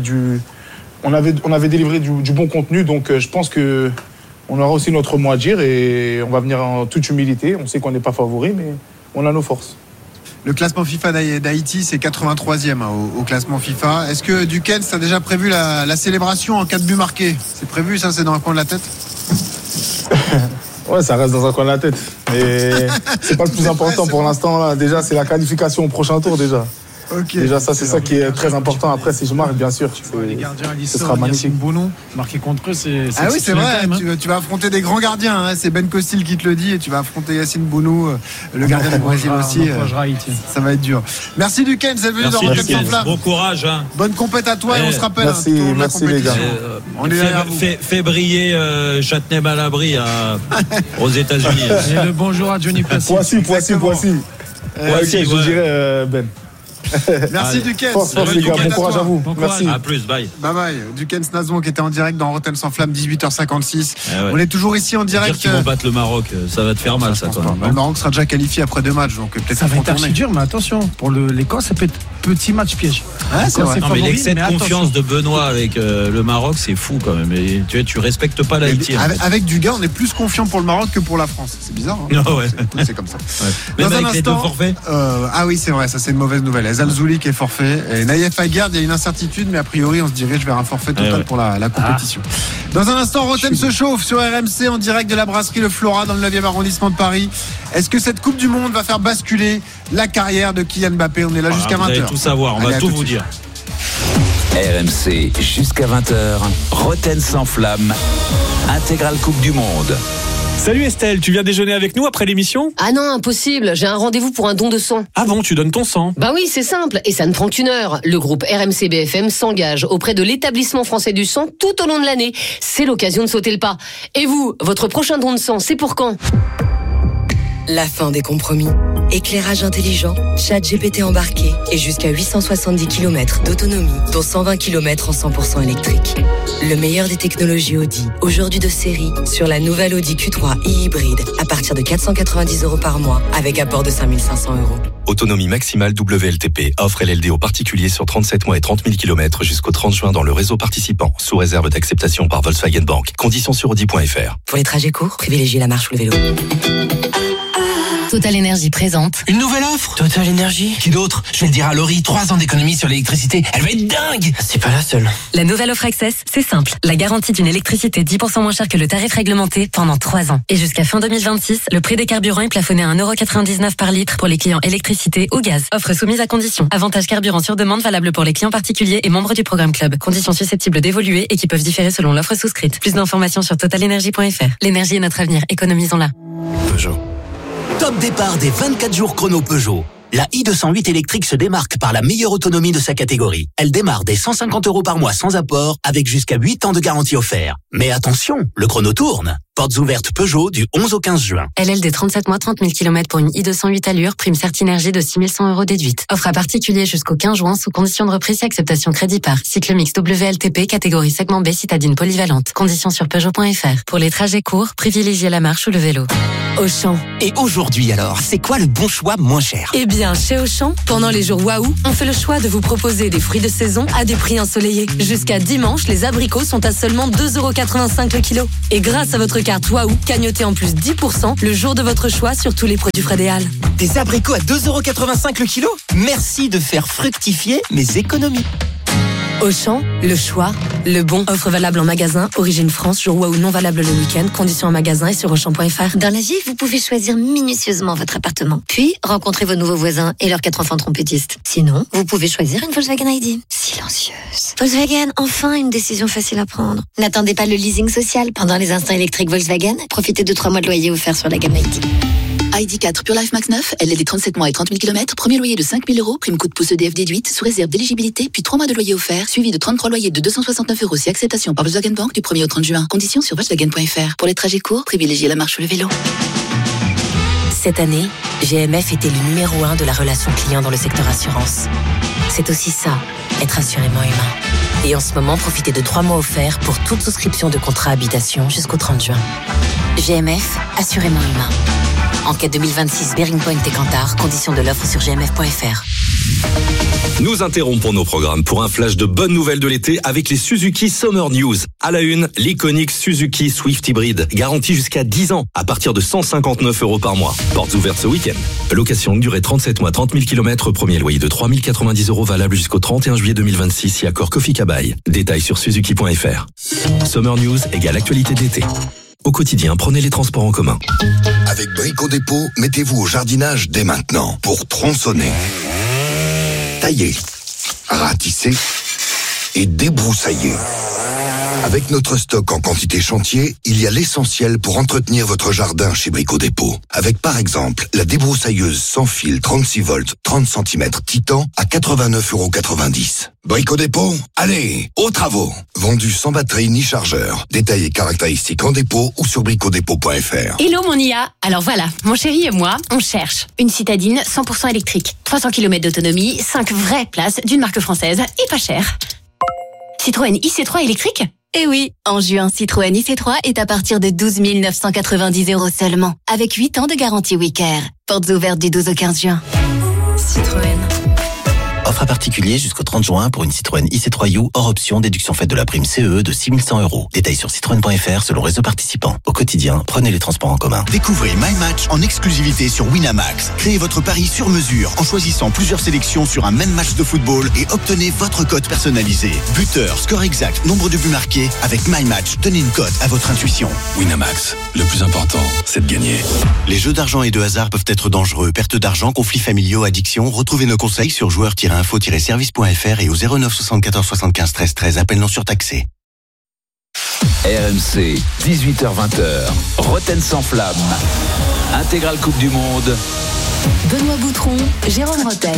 délivré du bon contenu. Donc je pense qu'on aura aussi notre mot à dire et on va venir en toute humilité. On sait qu'on n'est pas favori, mais on a nos forces. Le classement FIFA d'Haïti, c'est 83e au classement FIFA. Est-ce que Dukens a déjà prévu la célébration en cas de but marqué ? C'est prévu, ça, c'est dans un coin de la tête ? Ouais, ça reste dans un coin de la tête. Mais c'est pas le plus important pour l'instant. Là. Déjà, c'est la qualification au prochain tour déjà. Okay. Déjà, ça, c'est ça qui est très important. Après, si je marque, bien sûr, ce sera magnifique. Bounou, marquer contre eux, c'est ah oui, c'est vrai. Tu vas affronter des grands gardiens. Hein. C'est Ben Costil qui te le dit. Et tu vas affronter Yacine Bounou, le gardien du Brésil aussi. Ça va être dur. Merci Dukens d'être venu dans Rotten sans flamme. Bon courage. Hein. Bonne compète à toi et on se rappelle. Merci les gars. On fait briller Châtenay Malabry aux États-Unis. Et le bonjour à Johnny Passy. Voici. Je dirais Ben. Merci Dukens. Force les gars, bon courage à vous. Merci. À plus, bye. Bye. Dukens Nazon qui était en direct dans Rotten sans flamme, 18h56. On est toujours ici en direct. Dire qu'ils vont battre le Maroc, ça va te faire mal, ça. Le Maroc sera déjà qualifié après 2 matchs, donc peut-être ça va être archi dur, mais attention, pour l'Écosse, ça peut être petit match piège. C'est vrai. Non, mais l'excès de confiance de Benoît avec le Maroc, c'est fou quand même. Et tu respectes pas l'Haïti. Avec du gars, on est plus confiant pour le Maroc que pour la France. C'est bizarre. C'est comme ça. Même avec les 2 forfaits. Ah oui, c'est vrai, ça c'est une mauvaise nouvelle. Zalzouli qui est forfait. Et Naïef Aguerd, il y a une incertitude, mais a priori, on se dirige vers un forfait total pour la compétition. Dans un instant, Rotten se chauffe sur RMC en direct de la brasserie Le Flora dans le 9e arrondissement de Paris. Est-ce que cette Coupe du Monde va faire basculer la carrière de Kylian Mbappé ? On est là jusqu'à 20h. Vous allez tout savoir, on va tout vous dire. RMC jusqu'à 20h, Rotten sans flamme, intégrale Coupe du Monde. Salut Estelle, tu viens déjeuner avec nous après l'émission ? Ah non, impossible, j'ai un rendez-vous pour un don de sang. Ah bon, tu donnes ton sang ? Bah oui, c'est simple, et ça ne prend qu'une heure. Le groupe RMC BFM s'engage auprès de l'établissement français du sang tout au long de l'année. C'est l'occasion de sauter le pas. Et vous, votre prochain don de sang, c'est pour quand ? la fin des compromis. Éclairage intelligent, ChatGPT embarqué et jusqu'à 870 km d'autonomie, dont 120 km en 100% électrique. Le meilleur des technologies Audi, aujourd'hui de série, sur la nouvelle Audi Q3 e-hybride à partir de 490 € par mois avec apport de 5 500 €. Autonomie maximale WLTP. Offre LLD aux particuliers sur 37 mois et 30 000 km jusqu'au 30 juin dans le réseau participant, sous réserve d'acceptation par Volkswagen Bank. Conditions sur Audi.fr. Pour les trajets courts, privilégiez la marche ou le vélo. Total Énergie présente. Une nouvelle offre Total Énergie. Qui d'autre? Je vais le dire à Laurie, 3 ans d'économie sur l'électricité. Elle va être dingue. C'est pas la seule. La nouvelle offre Access, c'est simple. La garantie d'une électricité 10% moins chère que le tarif réglementé pendant 3 ans. Et jusqu'à fin 2026, le prix des carburants est plafonné à 1,99 € par litre pour les clients électricité ou gaz. Offre soumise à conditions. Avantage carburant sur demande valable pour les clients particuliers et membres du programme Club. Conditions susceptibles d'évoluer et qui peuvent différer selon l'offre souscrite. Plus d'informations sur totalenergie.fr. L'énergie est notre avenir. Économisons-la. Peugeot. Top départ des 24 jours chrono Peugeot. La i208 électrique se démarque par la meilleure autonomie de sa catégorie. Elle démarre dès 150 € par mois sans apport, avec jusqu'à 8 ans de garantie offert. Mais attention, le chrono tourne. Portes ouvertes Peugeot du 11 au 15 juin. LLD 37 mois, 30 000 km pour une i208 allure, prime Certinergie de 6 100 € déduite. Offre à particulier jusqu'au 15 juin sous condition de reprise et acceptation crédit par. Cycle mix WLTP, catégorie segment B, citadine polyvalente. Conditions sur Peugeot.fr. Pour les trajets courts, privilégiez la marche ou le vélo. Auchan. Et aujourd'hui alors, c'est quoi le bon choix moins cher? Eh bien, chez Auchan, pendant les jours Waouh, on fait le choix de vous proposer des fruits de saison à des prix ensoleillés. Jusqu'à dimanche, les abricots sont à seulement 2,85 € le kilo. Et grâce à votre carte Waouh, cagnotez en plus 10% le jour de votre choix sur tous les produits Frédéal. Des abricots à 2,85 € le kilo? Merci de faire fructifier mes économies. Auchan, le choix, le bon. Offre valable en magasin, origine France, jour Waouh non valable le week-end. Conditions en magasin et sur Auchan.fr. Dans la vie, vous pouvez choisir minutieusement votre appartement. Puis, rencontrer vos nouveaux voisins et leurs 4 enfants trompettistes. Sinon, vous pouvez choisir une Volkswagen ID. Silencieuse. Volkswagen, enfin une décision facile à prendre. N'attendez pas le leasing social. Pendant les instants électriques Volkswagen, profitez de 3 mois de loyer offerts sur la gamme ID. ID4 Pure Life Max 9, LLD 37 mois et 30 000 km, premier loyer de 5 000 €, prime coup de pouce EDF déduite, sous réserve d'éligibilité, puis 3 mois de loyer offert, suivi de 33 loyers de 269 € si acceptation par Volkswagen Bank du 1er au 30 juin. Conditions sur Volkswagen.fr. Pour les trajets courts, privilégiez la marche ou le vélo. Cette année, GMF était le numéro 1 de la relation client dans le secteur assurance. C'est aussi ça, être assurément humain. Et en ce moment, profitez de 3 mois offerts pour toute souscription de contrat habitation jusqu'au 30 juin. GMF, assurément humain. Enquête 2026 Bearing Point et Cantar, conditions de l'offre sur gmf.fr. Nous interrompons nos programmes pour un flash de bonnes nouvelles de l'été avec les Suzuki Summer News. À la une, l'iconique Suzuki Swift Hybrid, garantie jusqu'à 10 ans à partir de 159 € par mois. Portes ouvertes ce week-end. Location longue durée 37 mois, 30 000 km, premier loyer de 3 090 € valable jusqu'au 31 juillet 2026 si accord Kofi Kabai. Détails sur suzuki.fr. Summer News égale actualité d'été. Au quotidien, prenez les transports en commun. Avec Brico Dépôt, mettez-vous au jardinage dès maintenant pour tronçonner, tailler, ratisser et débroussailler. Avec notre stock en quantité chantier, il y a l'essentiel pour entretenir votre jardin chez Brico Dépôt. Avec par exemple la débroussailleuse sans fil 36 volts 30 cm Titan à 89,90 €. Brico Dépôt, allez, aux travaux. Vendu sans batterie ni chargeur. Détails et caractéristiques en dépôt ou sur bricodépôt.fr. Hello mon IA. Alors voilà, mon chéri et moi, on cherche une citadine 100% électrique. 300 km d'autonomie, 5 vraies places d'une marque française et pas cher. Citroën IC3 électrique ? Eh oui, en juin, Citroën IC3 est à partir de 12 990 € seulement, avec 8 ans de garantie WeCare. Portes ouvertes du 12 au 15 juin. Citroën. Offre à particulier jusqu'au 30 juin pour une Citroën IC3U hors option, déduction faite de la prime CE de 6 100 €. Détails sur citroën.fr selon réseau participant. Au quotidien, prenez les transports en commun. Découvrez My Match en exclusivité sur Winamax. Créez votre pari sur mesure en choisissant plusieurs sélections sur un même match de football et obtenez votre cote personnalisée. Buteur, score exact, nombre de buts marqués. Avec My Match, donnez une cote à votre intuition. Winamax, le plus important, c'est de gagner. Les jeux d'argent et de hasard peuvent être dangereux. Perte d'argent, conflits familiaux, addiction. Retrouvez nos conseils sur joueurs-info-service.fr et au 09 74 75 13 13. Appel non surtaxé. RMC, 18h-20h, Roten sans flamme. Intégrale Coupe du Monde. Benoît Boutron, Jérôme Roten.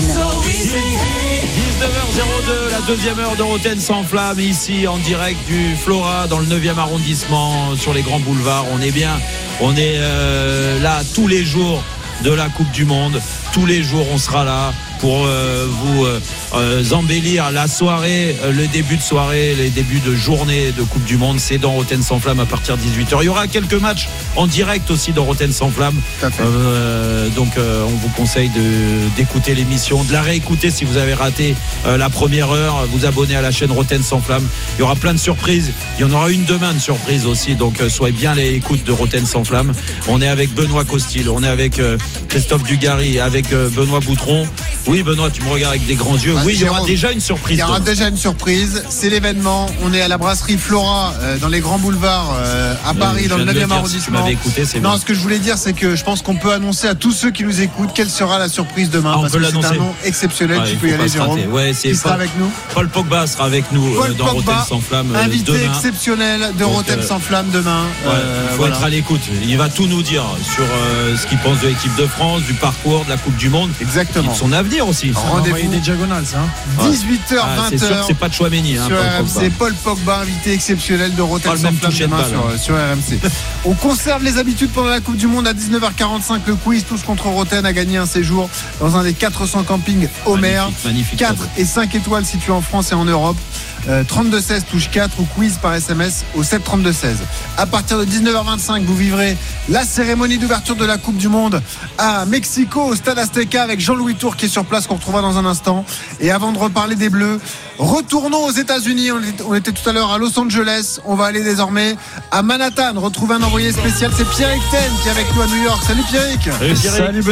19h02, la deuxième heure de Roten sans flamme, ici en direct du Flora, dans le 9e arrondissement, sur les grands boulevards. On est bien, on est là tous les jours de la Coupe du Monde. Tous les jours, on sera là pour vous embellir la soirée, le début de soirée, les débuts de journée de Coupe du Monde. C'est dans Rotten sans flamme à partir de 18h. Il y aura quelques matchs en direct aussi dans Rotten sans flamme. Donc on vous conseille d'écouter l'émission, de la réécouter si vous avez raté la première heure, vous abonner à la chaîne Rotten sans flamme. Il y aura plein de surprises. Il y en aura une demain de surprise aussi. Donc soyez bien les écoutes de Rotten sans flamme. On est avec Benoît Costil, on est avec Christophe Dugarry, avec Benoît Boutron. Oui, Benoît, tu me regardes avec des grands yeux. Oui, il y aura déjà une surprise. Il y aura déjà une surprise. C'est l'événement. On est à la brasserie Flora, dans les grands boulevards, à Paris, dans le 9e arrondissement. Non, ce que je voulais dire, c'est que je pense qu'on peut annoncer à tous ceux qui nous écoutent quelle sera la surprise demain. Parce que c'est un nom exceptionnel. Tu peux y aller, Jérôme. Qui sera avec nous? Paul Pogba sera avec nous dans Rotten sans flamme. Invité demain. Exceptionnel de Rotten sans flamme demain. Il faut être à l'écoute. Il va tout nous dire sur ce qu'il pense de l'équipe de France, du parcours, de la Coupe du Monde. Exactement. Et de son avenir aussi. Rendez-vous des diagonales, ça. 18h, 20h. C'est sûr que c'est pas de Chouameni. Sur RMC, Paul Pogba, invité exceptionnel de Rotten sans flamme demain sur RMC. On conserve les habitudes pendant la Coupe du Monde à 19h45. Le quiz Tous contre Rotten a gagné un séjour dans un des 400 campings Homer. Magnifique 4 et 5 étoiles situées en France et en Europe. 32-16 touche 4 ou quiz par SMS au 7-32-16. À partir de 19h25, vous vivrez la cérémonie d'ouverture de la Coupe du Monde à Mexico, au Stade Azteca, avec Jean-Louis Tour qui est sur place, qu'on retrouvera dans un instant. Et avant de reparler des Bleus, retournons aux États-Unis. On était tout à l'heure à Los Angeles. On va aller désormais à Manhattan, retrouver un envoyé spécial. C'est Pierrick Ten qui est avec nous à New York. Salut Pierrick. Salut